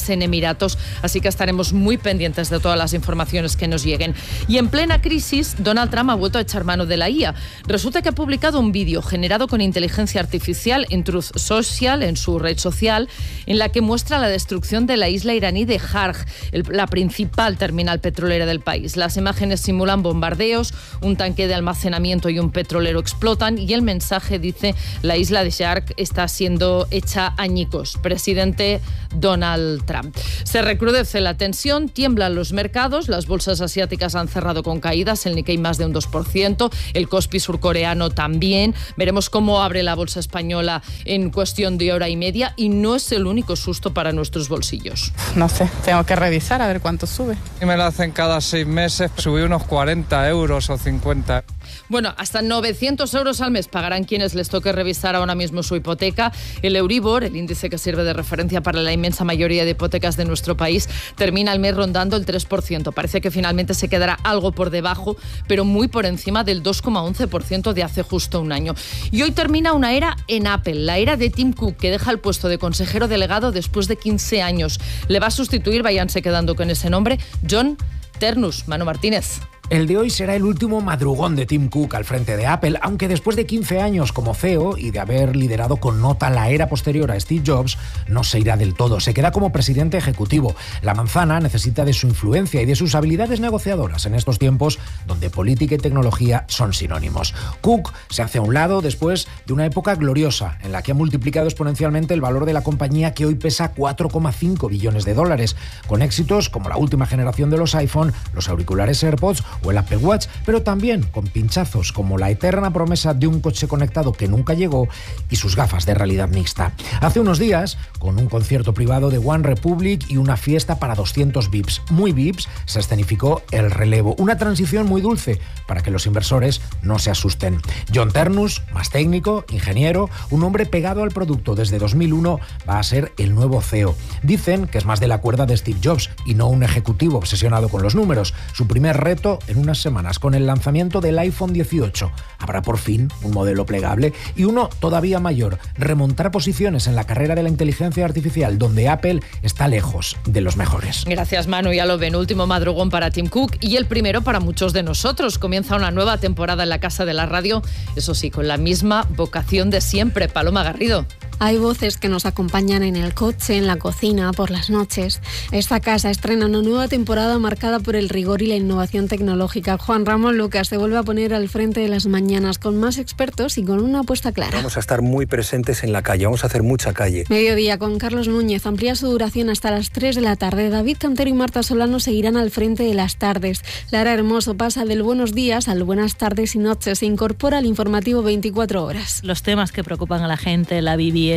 en Emiratos, así que estaremos muy pendientes de todas las informaciones que nos lleguen. Y en plena crisis, Donald Trump ha vuelto a echar mano de la IA. Resulta que ha publicado un vídeo generado con inteligencia artificial en Truth Social, en su red social, en la que muestra la destrucción de la isla iraní de Harj, la principal terminal petrolera del país. Las imágenes simulan bombardeos, un tanque de almacenamiento y un petrolero explotan y el mensaje dice: la isla de Shark está siendo hecha añicos. Presidente Donald Trump. Se recrudece la tensión, tiemblan los mercados, las bolsas asiáticas han cerrado con caídas, el Nikkei más de un 2%, el Kospi surcoreano también. Veremos cómo abre la bolsa española en cuestión de hora y media y no es el único susto para nuestros bolsillos. No sé, tengo que revisar a ver cuánto sube. Y me lo hacen cada 6 meses, subí unos 40 euros o 50. Bueno, hasta 900 euros al mes pagarán quienes les toque revisar ahora mismo su hipoteca. El Euribor, el índice que sirve de referencia para la inmensa mayoría de hipotecas de nuestro país, termina el mes rondando el 3%. Parece que finalmente se quedará algo por debajo, pero muy por encima del 2,11% de hace justo un año. Y hoy termina una era en Apple, la era de Tim Cook, que deja el puesto de consejero delegado después de 15 años. Le va a sustituir, váyanse quedando con ese nombre, John Ternus. Manu Martínez. El de hoy será el último madrugón de Tim Cook al frente de Apple, aunque después de 15 años como CEO y de haber liderado con nota la era posterior a Steve Jobs, no se irá del todo, se queda como presidente ejecutivo. La manzana necesita de su influencia y de sus habilidades negociadoras en estos tiempos donde política y tecnología son sinónimos. Cook se hace a un lado después de una época gloriosa en la que ha multiplicado exponencialmente el valor de la compañía, que hoy pesa 4,5 billones de dólares, con éxitos como la última generación de los iPhone, los auriculares AirPods o el Apple Watch, pero también con pinchazos como la eterna promesa de un coche conectado que nunca llegó y sus gafas de realidad mixta. Hace unos días, con un concierto privado de One Republic y una fiesta para 200 VIPs, muy VIPs, se escenificó el relevo, una transición muy dulce para que los inversores no se asusten. John Ternus, más técnico, ingeniero, un hombre pegado al producto desde 2001, va a ser el nuevo CEO. Dicen que es más de la cuerda de Steve Jobs y no un ejecutivo obsesionado con los números. Su primer reto en unas semanas, con el lanzamiento del iPhone 18. Habrá por fin un modelo plegable y uno todavía mayor: remontar posiciones en la carrera de la inteligencia artificial, donde Apple está lejos de los mejores. Gracias, Manu. Ya lo ven, último madrugón para Tim Cook y el primero para muchos de nosotros. Comienza una nueva temporada en la Casa de la Radio, eso sí, con la misma vocación de siempre. Paloma Garrido. Hay voces que nos acompañan en el coche, en la cocina, por las noches. Esta casa estrena una nueva temporada marcada por el rigor y la innovación tecnológica. Juan Ramón Lucas se vuelve a poner al frente de las mañanas con más expertos y con una apuesta clara. Vamos a estar muy presentes en la calle, vamos a hacer mucha calle. Mediodía con Carlos Núñez amplía su duración hasta las 3 de la tarde. David Cantero y Marta Solano seguirán al frente de las tardes. Lara Hermoso pasa del buenos días al buenas tardes y noches. Se incorpora al informativo 24 horas. Los temas que preocupan a la gente, la vivienda,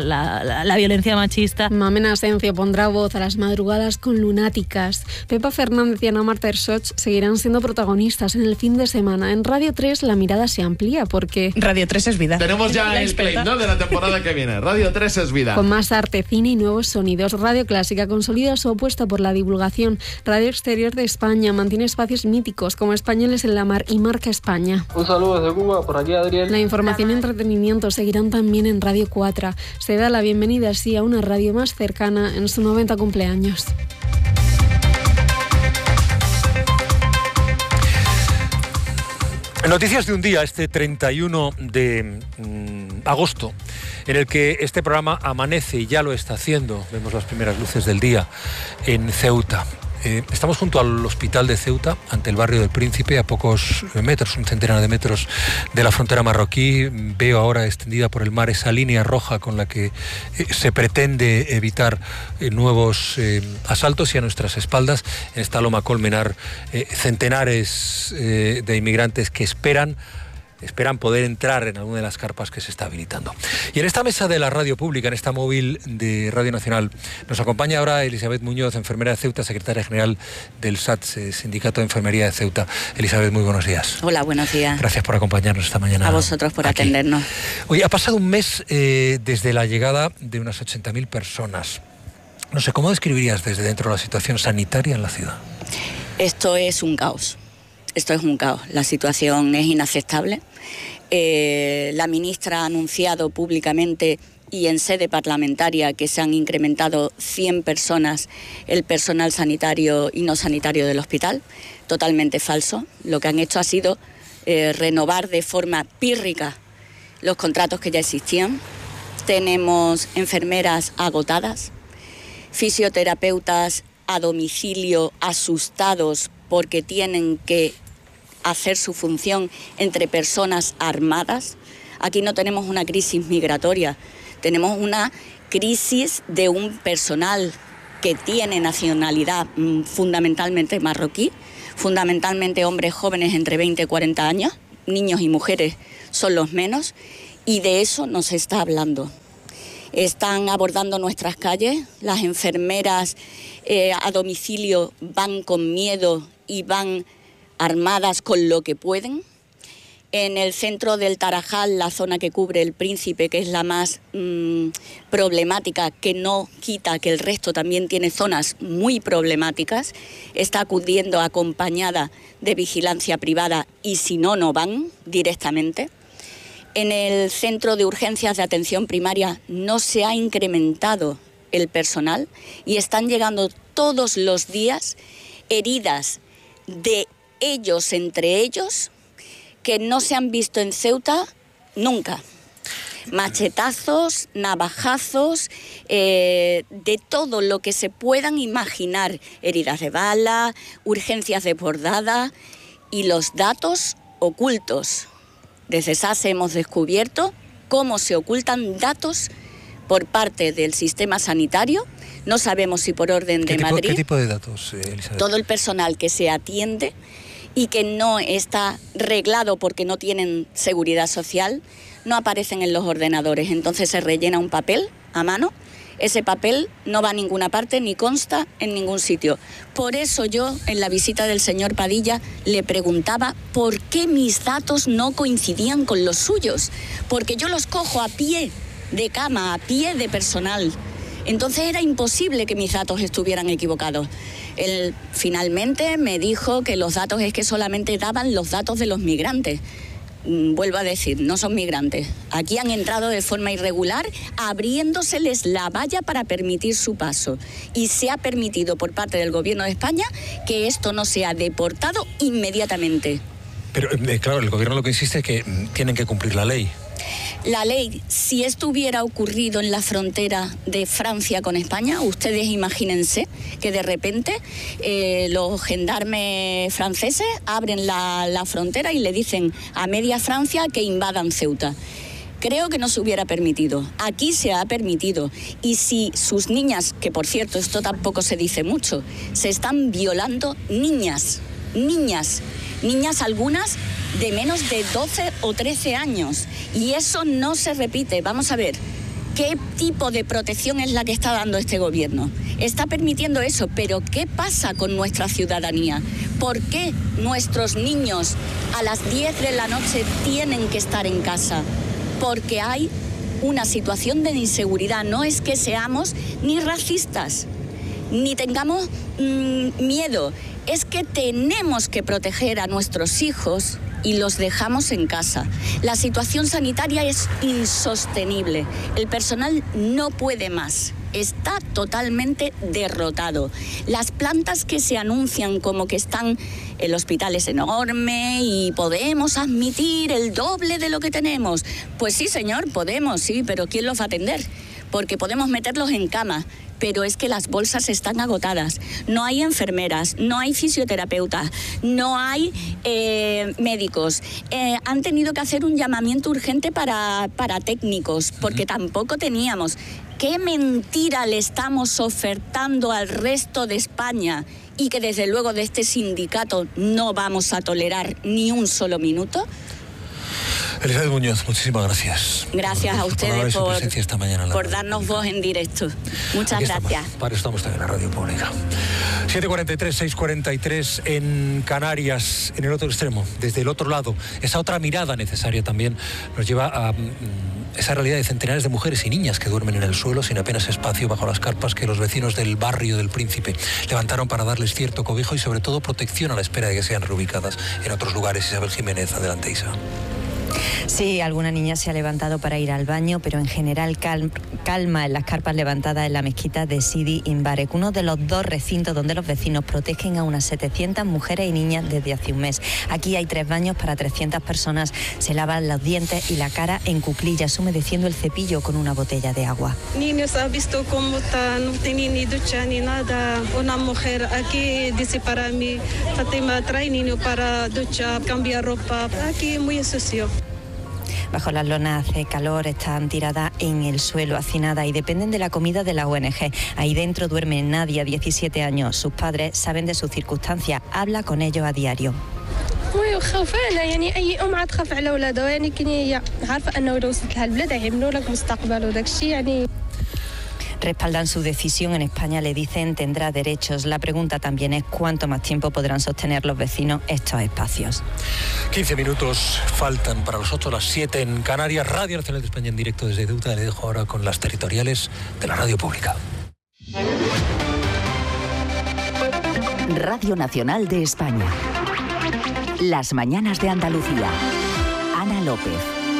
la violencia machista. Mamena Asencio pondrá voz a las madrugadas con Lunáticas. Pepa Fernández y Ana Marta Ersoch seguirán siendo protagonistas en el fin de semana. En Radio 3 la mirada se amplía porque Radio 3 es vida. Tenemos ya el play, ¿no?, de la temporada que viene. Radio 3 es vida. Con más arte, cine y nuevos sonidos. Radio Clásica consolida su apuesta por la divulgación. Radio Exterior de España mantiene espacios míticos como Españoles en la Mar y Marca España. Un saludo desde Cuba, por aquí Adriel. La información y entretenimiento seguirán también en Radio 4. Se da la bienvenida así a una radio más cercana en su 90 cumpleaños. Noticias de un día, este 31 de agosto, en el que este programa amanece, y ya lo está haciendo, vemos las primeras luces del día, en Ceuta. Estamos junto al hospital de Ceuta, ante el barrio del Príncipe, a pocos metros, un centenar de metros de la frontera marroquí. Veo ahora extendida por el mar esa línea roja con la que se pretende evitar nuevos asaltos, y a nuestras espaldas, en esta loma colmenar, centenares de inmigrantes que esperan poder entrar en alguna de las carpas que se está habilitando. Y en esta mesa de la radio pública, en esta móvil de Radio Nacional, nos acompaña ahora Elizabeth Muñoz, enfermera de Ceuta, secretaria general del SATS, Sindicato de Enfermería de Ceuta. Elizabeth, muy buenos días. Hola, buenos días. Gracias por acompañarnos esta mañana. A vosotros por atendernos. Hoy ha pasado un mes desde la llegada de unas 80.000 personas. No sé, ¿cómo describirías desde dentro la situación sanitaria en la ciudad? Esto es un caos. Esto es un caos. La situación es inaceptable. La ministra ha anunciado públicamente y en sede parlamentaria que se han incrementado 100 personas el personal sanitario y no sanitario del hospital. Totalmente falso. Lo que han hecho ha sido renovar de forma pírrica los contratos que ya existían. Tenemos enfermeras agotadas, fisioterapeutas a domicilio asustados porque tienen que hacer su función entre personas armadas. Aquí no tenemos una crisis migratoria, tenemos una crisis de un personal que tiene nacionalidad fundamentalmente marroquí, fundamentalmente hombres jóvenes entre 20 y 40 años, niños y mujeres son los menos, y de eso no se está hablando. Están abordando nuestras calles, las enfermeras a domicilio van con miedo y van armadas con lo que pueden. En el centro del Tarajal, la zona que cubre el Príncipe, que es la más problemática, que no quita que el resto también tiene zonas muy problemáticas, está acudiendo acompañada de vigilancia privada y si no, no van directamente. En el centro de urgencias de atención primaria no se ha incrementado el personal y están llegando todos los días heridas de ellos entre ellos que no se han visto en Ceuta nunca. Machetazos, navajazos, de todo lo que se puedan imaginar, heridas de bala, urgencias desbordadas y los datos ocultos. Desde SASE hemos descubierto cómo se ocultan datos por parte del sistema sanitario. No sabemos si por orden de Madrid. ¿Qué tipo de datos, Elizabeth? Todo el personal que se atiende y que no está reglado porque no tienen seguridad social, no aparecen en los ordenadores. Entonces se rellena un papel a mano. Ese papel no va a ninguna parte ni consta en ningún sitio. Por eso yo, en la visita del señor Padilla, le preguntaba por qué mis datos no coincidían con los suyos. Porque yo los cojo a pie de cama, a pie de personal. Entonces era imposible que mis datos estuvieran equivocados. Él finalmente me dijo que los datos es que solamente daban los datos de los migrantes. Vuelvo a decir, no son migrantes. Aquí han entrado de forma irregular, abriéndoseles la valla para permitir su paso. Y se ha permitido por parte del Gobierno de España que esto no sea deportado inmediatamente. Pero claro, el Gobierno lo que insiste es que tienen que cumplir la ley. La ley, si esto hubiera ocurrido en la frontera de Francia con España, ustedes imagínense que de repente los gendarmes franceses abren la frontera y le dicen a media Francia que invadan Ceuta. Creo que no se hubiera permitido. Aquí se ha permitido. Y si sus niñas, que por cierto esto tampoco se dice mucho, se están violando niñas algunas de menos de 12 o 13 años. Y eso no se repite. Vamos a ver, ¿qué tipo de protección es la que está dando este gobierno? Está permitiendo eso, pero ¿qué pasa con nuestra ciudadanía? ¿Por qué nuestros niños a las 10 de la noche tienen que estar en casa? Porque hay una situación de inseguridad. No es que seamos ni racistas, ni tengamos miedo. Es que tenemos que proteger a nuestros hijos y los dejamos en casa. La situación sanitaria es insostenible. El personal no puede más. Está totalmente derrotado. Las plantas que se anuncian como que están, el hospital es enorme y podemos admitir el doble de lo que tenemos. Pues sí, señor, podemos, sí, pero ¿quién los va a atender? Porque podemos meterlos en cama, pero es que las bolsas están agotadas. No hay enfermeras, no hay fisioterapeutas, no hay médicos. Han tenido que hacer un llamamiento urgente para técnicos, porque tampoco teníamos. ¿Qué mentira le estamos ofertando al resto de España? Y que desde luego de este sindicato no vamos a tolerar ni un solo minuto. Elizabeth Muñoz, muchísimas gracias. Gracias a ustedes por darnos voz en directo. Muchas gracias. Para eso estamos también en la radio pública. 7:43, 6:43 en Canarias, en el otro extremo, desde el otro lado. Esa otra mirada necesaria también nos lleva a esa realidad de centenares de mujeres y niñas que duermen en el suelo sin apenas espacio bajo las carpas que los vecinos del barrio del Príncipe levantaron para darles cierto cobijo y sobre todo protección a la espera de que sean reubicadas en otros lugares. Isabel Jiménez, adelante, Isa. Sí, alguna niña se ha levantado para ir al baño, pero en general calma en las carpas levantadas en la mezquita de Sidi Imbarek, uno de los 2 recintos donde los vecinos protegen a unas 700 mujeres y niñas desde hace un mes. Aquí hay 3 baños para 300 personas. Se lavan los dientes y la cara en cuclillas, humedeciendo el cepillo con una botella de agua. Niños han visto cómo están, no tienen ni ducha ni nada. Una mujer aquí dice para mí, Fátima, trae niño para ducha, cambia ropa. Aquí muy sucio. Bajo las lonas hace calor, están tiradas en el suelo, hacinadas, y dependen de la comida de la ONG. Ahí dentro duerme Nadia, 17 años. Sus padres saben de sus circunstancias, habla con ellos a diario. Respaldan su decisión. En España le dicen tendrá derechos. La pregunta también es cuánto más tiempo podrán sostener los vecinos estos espacios. 15 minutos faltan para los 8, las 7 en Canarias. Radio Nacional de España en directo desde Ceuta. Le dejo ahora con las territoriales de la radio pública. Radio Nacional de España. Las mañanas de Andalucía. Ana López.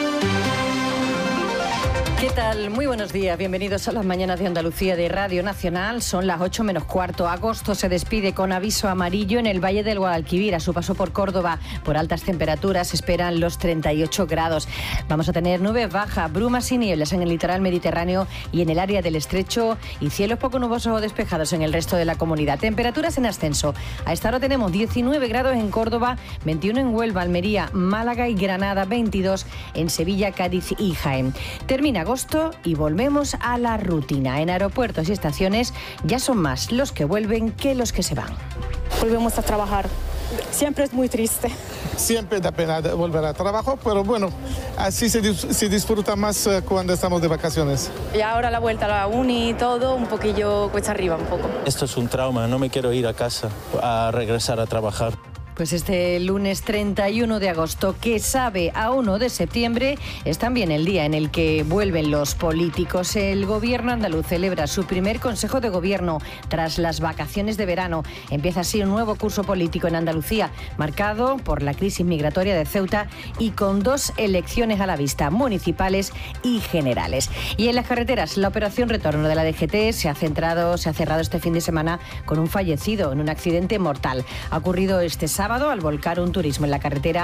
¿Qué tal? Muy buenos días. Bienvenidos a las mañanas de Andalucía de Radio Nacional. Son las 8 menos cuarto. Agosto se despide con aviso amarillo en el Valle del Guadalquivir. A su paso por Córdoba, por altas temperaturas, esperan los 38 grados. Vamos a tener nubes bajas, brumas y nieblas en el litoral mediterráneo y en el área del Estrecho, y cielos poco nubosos o despejados en el resto de la comunidad. Temperaturas en ascenso. A esta hora tenemos 19 grados en Córdoba, 21 en Huelva, Almería, Málaga y Granada, 22 en Sevilla, Cádiz y Jaén. Termina agosto y volvemos a la rutina. En aeropuertos y estaciones ya son más los que vuelven que los que se van. Volvemos a trabajar. Siempre es muy triste. Siempre da pena volver a trabajo, pero bueno, así se disfruta más cuando estamos de vacaciones. Y ahora la vuelta a la uni y todo, un poquillo cuesta arriba un poco. Esto es un trauma, no me quiero ir a casa a regresar a trabajar. Pues este lunes 31 de agosto, que sabe a 1 de septiembre, es también el día en el que vuelven los políticos. El gobierno andaluz celebra su primer Consejo de Gobierno tras las vacaciones de verano. Empieza así un nuevo curso político en Andalucía, marcado por la crisis migratoria de Ceuta y con 2 elecciones a la vista, municipales y generales. Y en las carreteras, la operación retorno de la DGT se ha cerrado este fin de semana con un fallecido en un accidente mortal. Ha ocurrido este sábado al volcar un turismo en la carretera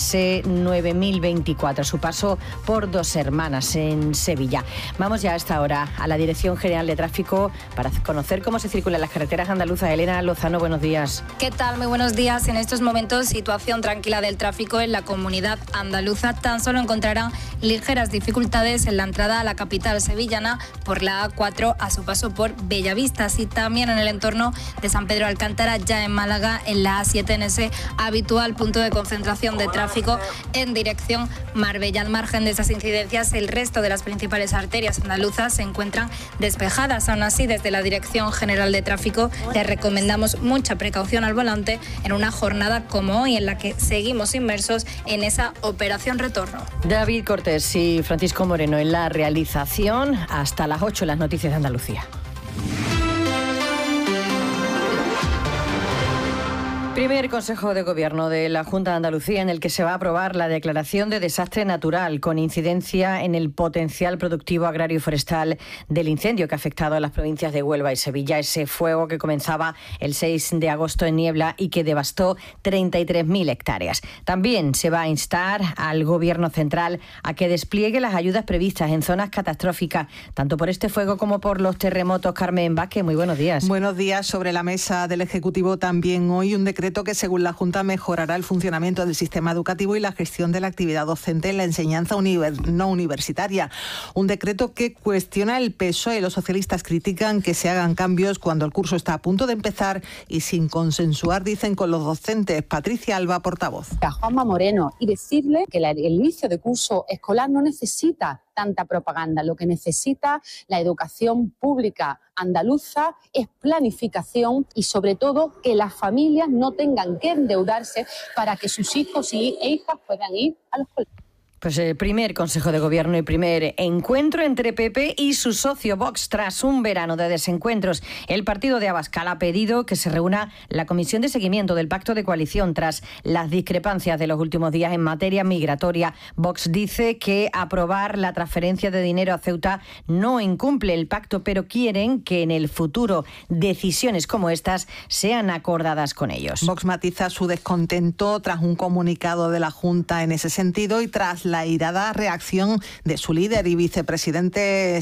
C9024, a su paso por Dos Hermanas en Sevilla. Vamos ya a esta hora a la Dirección General de Tráfico para conocer cómo se circulan las carreteras andaluzas. Elena Lozano, buenos días. ¿Qué tal? Muy buenos días. En estos momentos, situación tranquila del tráfico en la comunidad andaluza. Tan solo encontrarán ligeras dificultades en la entrada a la capital sevillana por la A4 a su paso por Bellavista, y también en el entorno de San Pedro Alcántara, ya en Málaga, en la A7, en ese habitual punto de concentración de tráfico en dirección Marbella. Al margen de esas incidencias, el resto de las principales arterias andaluzas se encuentran despejadas. Aún así, desde la Dirección General de Tráfico les recomendamos mucha precaución al volante en una jornada como hoy, en la que seguimos inmersos en esa operación retorno. David Cortés y Francisco Moreno en la realización. Hasta las 8 las noticias de Andalucía. Primer Consejo de Gobierno de la Junta de Andalucía en el que se va a aprobar la declaración de desastre natural con incidencia en el potencial productivo agrario y forestal del incendio que ha afectado a las provincias de Huelva y Sevilla. Ese fuego que comenzaba el 6 de agosto en Niebla y que devastó 33.000 hectáreas. También se va a instar al Gobierno central a que despliegue las ayudas previstas en zonas catastróficas, tanto por este fuego como por los terremotos. Carmen Vázquez, muy buenos días. Buenos días. Sobre la mesa del Ejecutivo también hoy un decreto que, según la Junta, mejorará el funcionamiento del sistema educativo y la gestión de la actividad docente en la enseñanza no universitaria. Un decreto que cuestiona el PSOE. Los socialistas critican que se hagan cambios cuando el curso está a punto de empezar y sin consensuar, dicen, con los docentes. Patricia Alba, portavoz. A Juanma Moreno, y decirle que el inicio de curso escolar no necesita tanta propaganda. Lo que necesita la educación pública andaluza es planificación y, sobre todo, que las familias no tengan que endeudarse para que sus hijos e hijas puedan ir a los colegios. Pues el primer Consejo de Gobierno y primer encuentro entre PP y su socio Vox tras un verano de desencuentros. El partido de Abascal ha pedido que se reúna la comisión de seguimiento del pacto de coalición tras las discrepancias de los últimos días en materia migratoria. Vox dice que aprobar la transferencia de dinero a Ceuta no incumple el pacto, pero quieren que en el futuro decisiones como estas sean acordadas con ellos. Vox matiza su descontento tras un comunicado de la Junta en ese sentido y tras la irada reacción de su líder y vicepresidente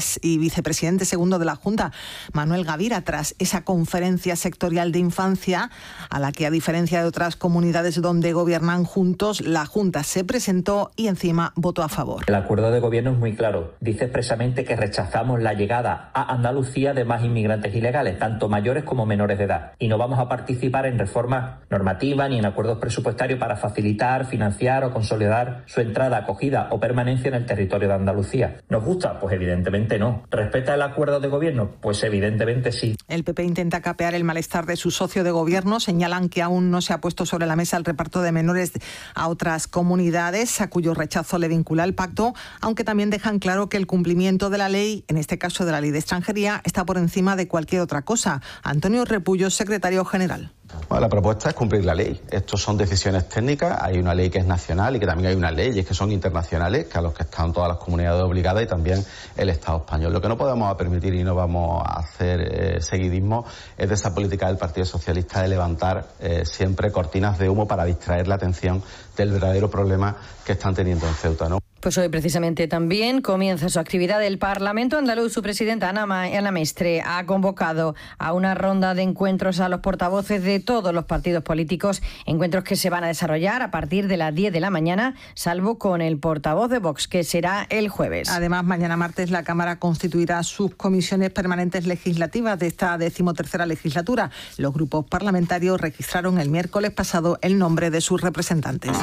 segundo de la Junta, Manuel Gavira, tras esa conferencia sectorial de infancia a la que, a diferencia de otras comunidades donde gobiernan juntos, la Junta se presentó y encima votó a favor. El acuerdo de gobierno es muy claro. Dice expresamente que rechazamos la llegada a Andalucía de más inmigrantes ilegales, tanto mayores como menores de edad. Y no vamos a participar en reformas normativas ni en acuerdos presupuestarios para facilitar, financiar o consolidar su entrada, acogida o permanencia en el territorio de Andalucía. ¿Nos gusta? Pues evidentemente no. ¿Respeta el acuerdo de gobierno? Pues evidentemente sí. El PP intenta capear el malestar de su socio de gobierno. Señalan que aún no se ha puesto sobre la mesa el reparto de menores a otras comunidades, a cuyo rechazo le vincula el pacto, aunque también dejan claro que el cumplimiento de la ley, en este caso de la ley de extranjería, está por encima de cualquier otra cosa. Antonio Repullo, secretario general. Bueno, la propuesta es cumplir la ley. Estos son decisiones técnicas. Hay una ley que es nacional y que también hay unas leyes que son internacionales, que a los que están todas las comunidades obligadas y también el Estado español. Lo que no podemos permitir y no vamos a hacer seguidismo es de esa política del Partido Socialista de levantar siempre cortinas de humo para distraer la atención del verdadero problema que están teniendo en Ceuta, ¿no? Pues hoy precisamente también comienza su actividad el Parlamento andaluz. Su presidenta Ana Mestre ha convocado a una ronda de encuentros a los portavoces de todos los partidos políticos, encuentros que se van a desarrollar a partir de las 10 de la mañana, salvo con el portavoz de Vox, que será el jueves. Además, mañana martes la Cámara constituirá sus comisiones permanentes legislativas de esta 13ª legislatura. Los grupos parlamentarios registraron el miércoles pasado el nombre de sus representantes.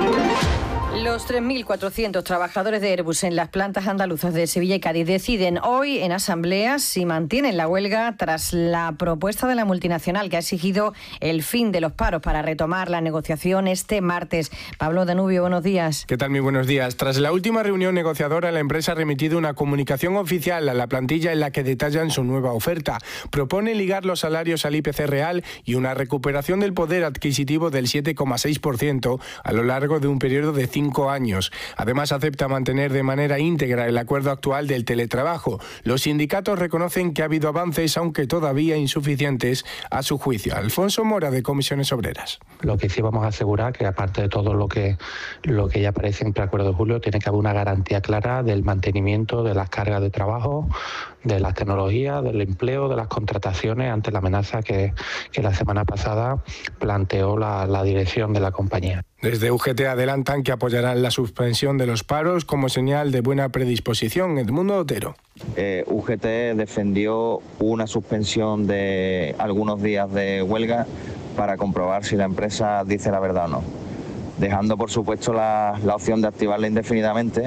Los 3.400 trabajadores de Airbus en las plantas andaluzas de Sevilla y Cádiz deciden hoy en asamblea si mantienen la huelga tras la propuesta de la multinacional que ha exigido el fin de los paros para retomar la negociación este martes. Pablo Danubio, buenos días. ¿Qué tal? Muy buenos días. Tras la última reunión negociadora, la empresa ha remitido una comunicación oficial a la plantilla en la que detallan su nueva oferta. Propone ligar los salarios al IPC real y una recuperación del poder adquisitivo del 7,6% a lo largo de un periodo de 5 años. Además, acepta mantener de manera íntegra el acuerdo actual del teletrabajo. Los sindicatos reconocen que ha habido avances, aunque todavía insuficientes a su juicio. Alfonso Mora, de Comisiones Obreras. Lo que sí vamos a asegurar que, aparte de todo lo que ya aparece en el preacuerdo de julio, tiene que haber una garantía clara del mantenimiento de las cargas de trabajo, de las tecnologías, del empleo, de las contrataciones, ante la amenaza que la semana pasada planteó la dirección de la compañía. Desde UGT adelantan que apoyarán la suspensión de los paros como señal de buena predisposición. Edmundo Otero. UGT defendió una suspensión de algunos días de huelga para comprobar si la empresa dice la verdad o no, dejando por supuesto la opción de activarla indefinidamente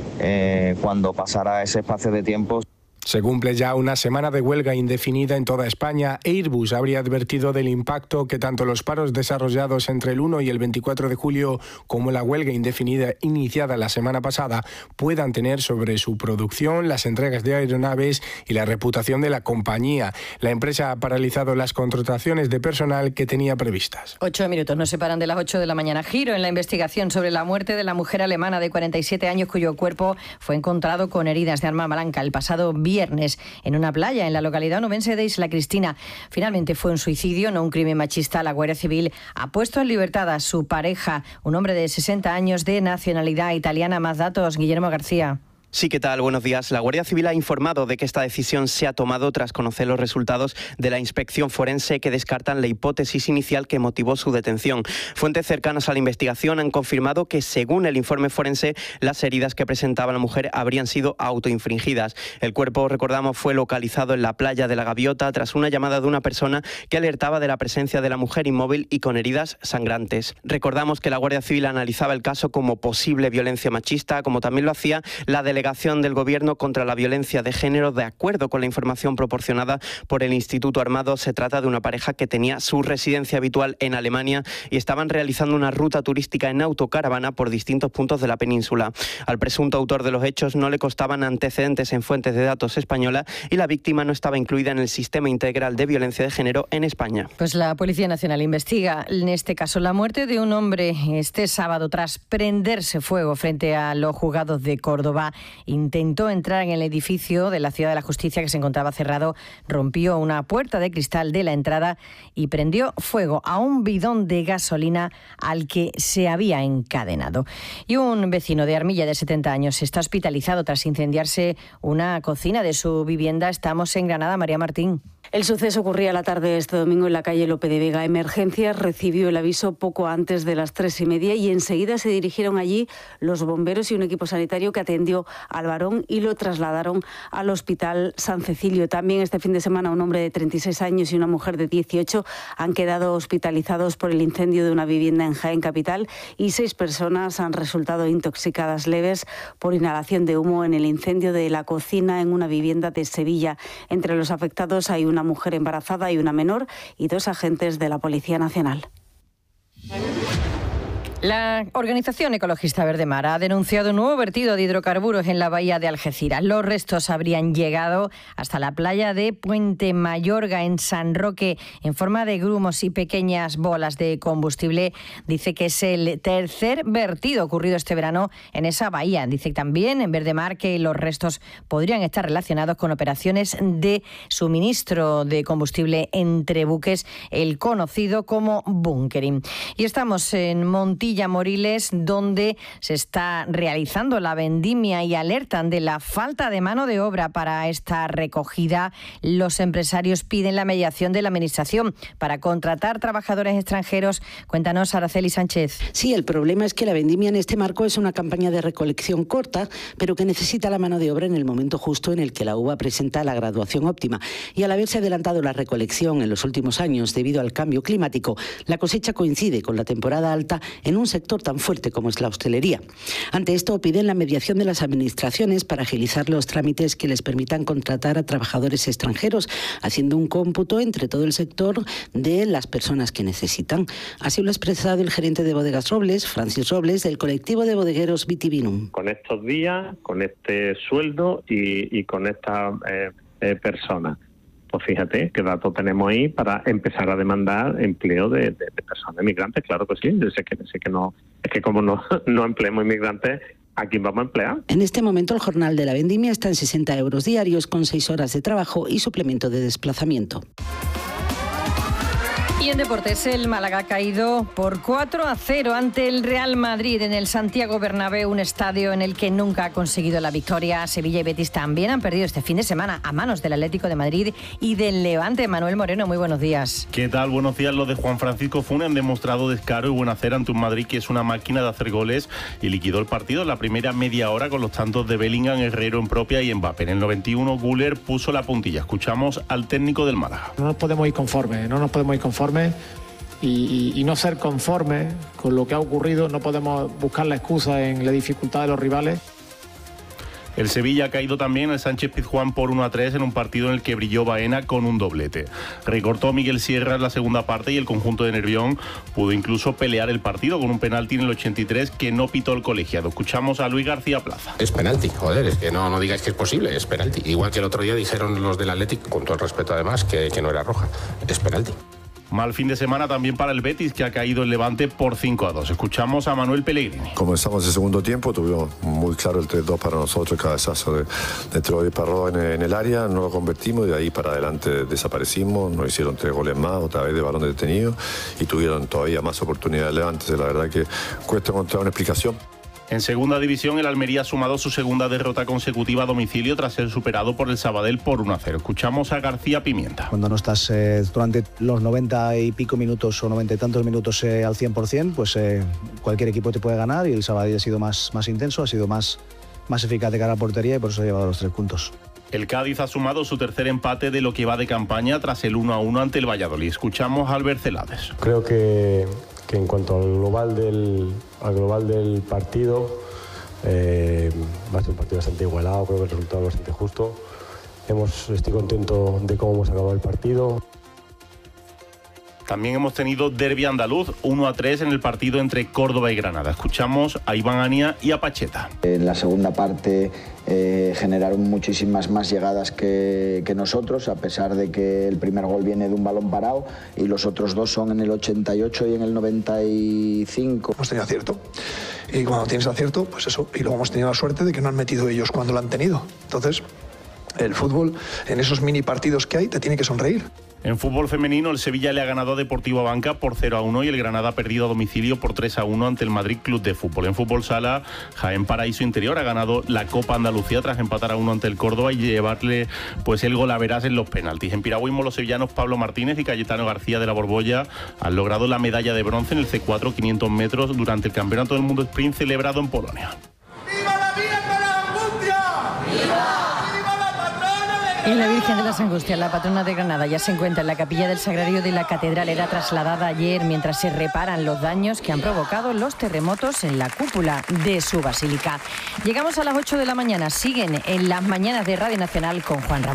cuando pasara ese espacio de tiempo. Se cumple ya una semana de huelga indefinida en toda España. Airbus habría advertido del impacto que tanto los paros desarrollados entre el 1 y el 24 de julio como la huelga indefinida iniciada la semana pasada puedan tener sobre su producción, las entregas de aeronaves y la reputación de la compañía. La empresa ha paralizado las contrataciones de personal que tenía previstas. 8 minutos nos separan de las 8 de la mañana. Giro en la investigación sobre la muerte de la mujer alemana de 47 años cuyo cuerpo fue encontrado con heridas de arma blanca el pasado viernes en una playa en la localidad onubense de Isla Cristina. Finalmente fue un suicidio, no un crimen machista. La Guardia Civil ha puesto en libertad a su pareja, un hombre de 60 años de nacionalidad italiana. Más datos, Guillermo García. Sí, ¿qué tal? Buenos días. La Guardia Civil ha informado de que esta decisión se ha tomado tras conocer los resultados de la inspección forense que descartan la hipótesis inicial que motivó su detención. Fuentes cercanas a la investigación han confirmado que, según el informe forense, las heridas que presentaba la mujer habrían sido autoinfringidas. El cuerpo, recordamos, fue localizado en la playa de la Gaviota tras una llamada de una persona que alertaba de la presencia de la mujer inmóvil y con heridas sangrantes. Recordamos que la Guardia Civil analizaba el caso como posible violencia machista, como también lo hacía la delegación delegación del Gobierno contra la violencia de género. De acuerdo con la información proporcionada por el Instituto Armado, se trata de una pareja que tenía su residencia habitual en Alemania y estaban realizando una ruta turística en autocaravana por distintos puntos de la península. Al presunto autor de los hechos no le constaban antecedentes en fuentes de datos españolas y la víctima no estaba incluida en el Sistema Integral de Violencia de Género en España. Pues la Policía Nacional investiga en este caso la muerte de un hombre este sábado tras prenderse fuego frente a los juzgados de Córdoba. Intentó entrar en el edificio de la Ciudad de la Justicia que se encontraba cerrado, rompió una puerta de cristal de la entrada y prendió fuego a un bidón de gasolina al que se había encadenado. Y un vecino de Armilla de 70 años está hospitalizado tras incendiarse una cocina de su vivienda. Estamos en Granada, María Martín. El suceso ocurría la tarde de este domingo en la calle Lope de Vega. Emergencias recibió el aviso poco antes de las 3:30 y enseguida se dirigieron allí los bomberos y un equipo sanitario que atendió al varón y lo trasladaron al Hospital San Cecilio. También este fin de semana un hombre de 36 años y una mujer de 18 han quedado hospitalizados por el incendio de una vivienda en Jaén capital y 6 personas han resultado intoxicadas leves por inhalación de humo en el incendio de la cocina en una vivienda de Sevilla. Entre los afectados hay una mujer embarazada y una menor y 2 agentes de la Policía Nacional. La organización ecologista Verde Mar ha denunciado un nuevo vertido de hidrocarburos en la bahía de Algeciras. Los restos habrían llegado hasta la playa de Puente Mayorga, en San Roque, en forma de grumos y pequeñas bolas de combustible. Dice que es el tercer vertido ocurrido este verano en esa bahía. Dice también en Verde Mar que los restos podrían estar relacionados con operaciones de suministro de combustible entre buques, el conocido como bunkering. Y estamos en Montilla Moriles, donde se está realizando la vendimia y alertan de la falta de mano de obra para esta recogida. Los empresarios piden la mediación de la Administración para contratar trabajadores extranjeros. Cuéntanos, Araceli Sánchez. Sí, el problema es que la vendimia en este marco es una campaña de recolección corta, pero que necesita la mano de obra en el momento justo en el que la uva presenta la graduación óptima. Y al haberse adelantado la recolección en los últimos años debido al cambio climático, la cosecha coincide con la temporada alta en un sector tan fuerte como es la hostelería. Ante esto piden la mediación de las administraciones para agilizar los trámites que les permitan contratar a trabajadores extranjeros, haciendo un cómputo entre todo el sector de las personas que necesitan. Así lo ha expresado el gerente de Bodegas Robles, Francis Robles, del colectivo de bodegueros Vitivinum. Con estos días, con este sueldo y con estas personas. Pues fíjate qué datos tenemos ahí para empezar a demandar empleo de personas inmigrantes. Claro que sí, yo sé que no, es que como no empleemos inmigrantes, ¿a quién vamos a emplear? En este momento el jornal de la vendimia está en 60 euros diarios con 6 horas de trabajo y suplemento de desplazamiento. Y en deportes, el Málaga ha caído por 4-0 ante el Real Madrid en el Santiago Bernabéu, un estadio en el que nunca ha conseguido la victoria. Sevilla y Betis también han perdido este fin de semana a manos del Atlético de Madrid y del Levante. Manuel Moreno, muy buenos días. ¿Qué tal? Buenos días. Los de Juan Francisco Funes han demostrado descaro y buen hacer ante un Madrid que es una máquina de hacer goles y liquidó el partido en la primera media hora con los tantos de Bellingham, Herrero en propia y Mbappé. En el 91, Güler puso la puntilla. Escuchamos al técnico del Málaga. No nos podemos ir conformes, y no ser conformes con lo que ha ocurrido. No podemos buscar la excusa en la dificultad de los rivales. El Sevilla ha caído también al Sánchez Pizjuán por 1-3 en un partido en el que brilló Baena con un doblete. Recortó Miguel Sierra en la segunda parte y el conjunto de Nervión pudo incluso pelear el partido con un penalti en el 83 que no pitó el colegiado. Escuchamos a Luis García Plaza. Es penalti, joder, es que no digáis que es posible, es penalti. Igual que el otro día dijeron los del Atlético, con todo el respeto además, que no era roja. Es penalti. Mal fin de semana también para el Betis, que ha caído el Levante por 5-2. Escuchamos a Manuel Pellegrini. Comenzamos el segundo tiempo, tuvimos muy claro el 3-2 para nosotros, el cabezazo de Troy Parró en el área, no lo convertimos y de ahí para adelante desaparecimos, nos hicieron 3 goles más, otra vez de balón detenido y tuvieron todavía más oportunidades de Levante. La verdad que cuesta encontrar una explicación. En segunda división, el Almería ha sumado su segunda derrota consecutiva a domicilio tras ser superado por el Sabadell por 1-0. Escuchamos a García Pimienta. Cuando no estás durante los 90 y pico minutos o 90 y tantos minutos al 100%, pues cualquier equipo te puede ganar y el Sabadell ha sido más intenso, ha sido más eficaz de cara a la portería y por eso ha llevado los 3 puntos. El Cádiz ha sumado su tercer empate de lo que va de campaña tras el 1-1 ante el Valladolid. Escuchamos a Albert Celades. Creo que en cuanto al global del partido, Va a ser un partido bastante igualado, creo que el resultado es bastante justo. Estoy contento de cómo hemos acabado el partido. También hemos tenido derbi andaluz, 1-3 en el partido entre Córdoba y Granada. Escuchamos a Iván Ania y a Pacheta. En la segunda parte generaron muchísimas más llegadas que nosotros, a pesar de que el primer gol viene de un balón parado y los otros dos son en el 88 y en el 95. Hemos tenido acierto y cuando tienes acierto, pues eso, y luego hemos tenido la suerte de que no han metido ellos cuando lo han tenido. Entonces, el fútbol, en esos mini partidos que hay, te tiene que sonreír. En fútbol femenino, el Sevilla le ha ganado a Deportivo Abanca por 0-1 y el Granada ha perdido a domicilio por 3-1 ante el Madrid Club de Fútbol. En fútbol sala, Jaén Paraíso Interior ha ganado la Copa Andalucía tras empatar a 1 ante el Córdoba y llevarle pues el gol a verás en los penaltis. En piragüismo, los sevillanos Pablo Martínez y Cayetano García de la Borbolla han logrado la medalla de bronce en el C4 500 metros durante el Campeonato del Mundo Sprint celebrado en Polonia. Y la Virgen de las Angustias, la patrona de Granada, ya se encuentra en la capilla del Sagrario de la Catedral. Era trasladada ayer mientras se reparan los daños que han provocado los terremotos en la cúpula de su basílica. Llegamos a las 8 de la mañana. Siguen en las mañanas de Radio Nacional con Juan Ramón.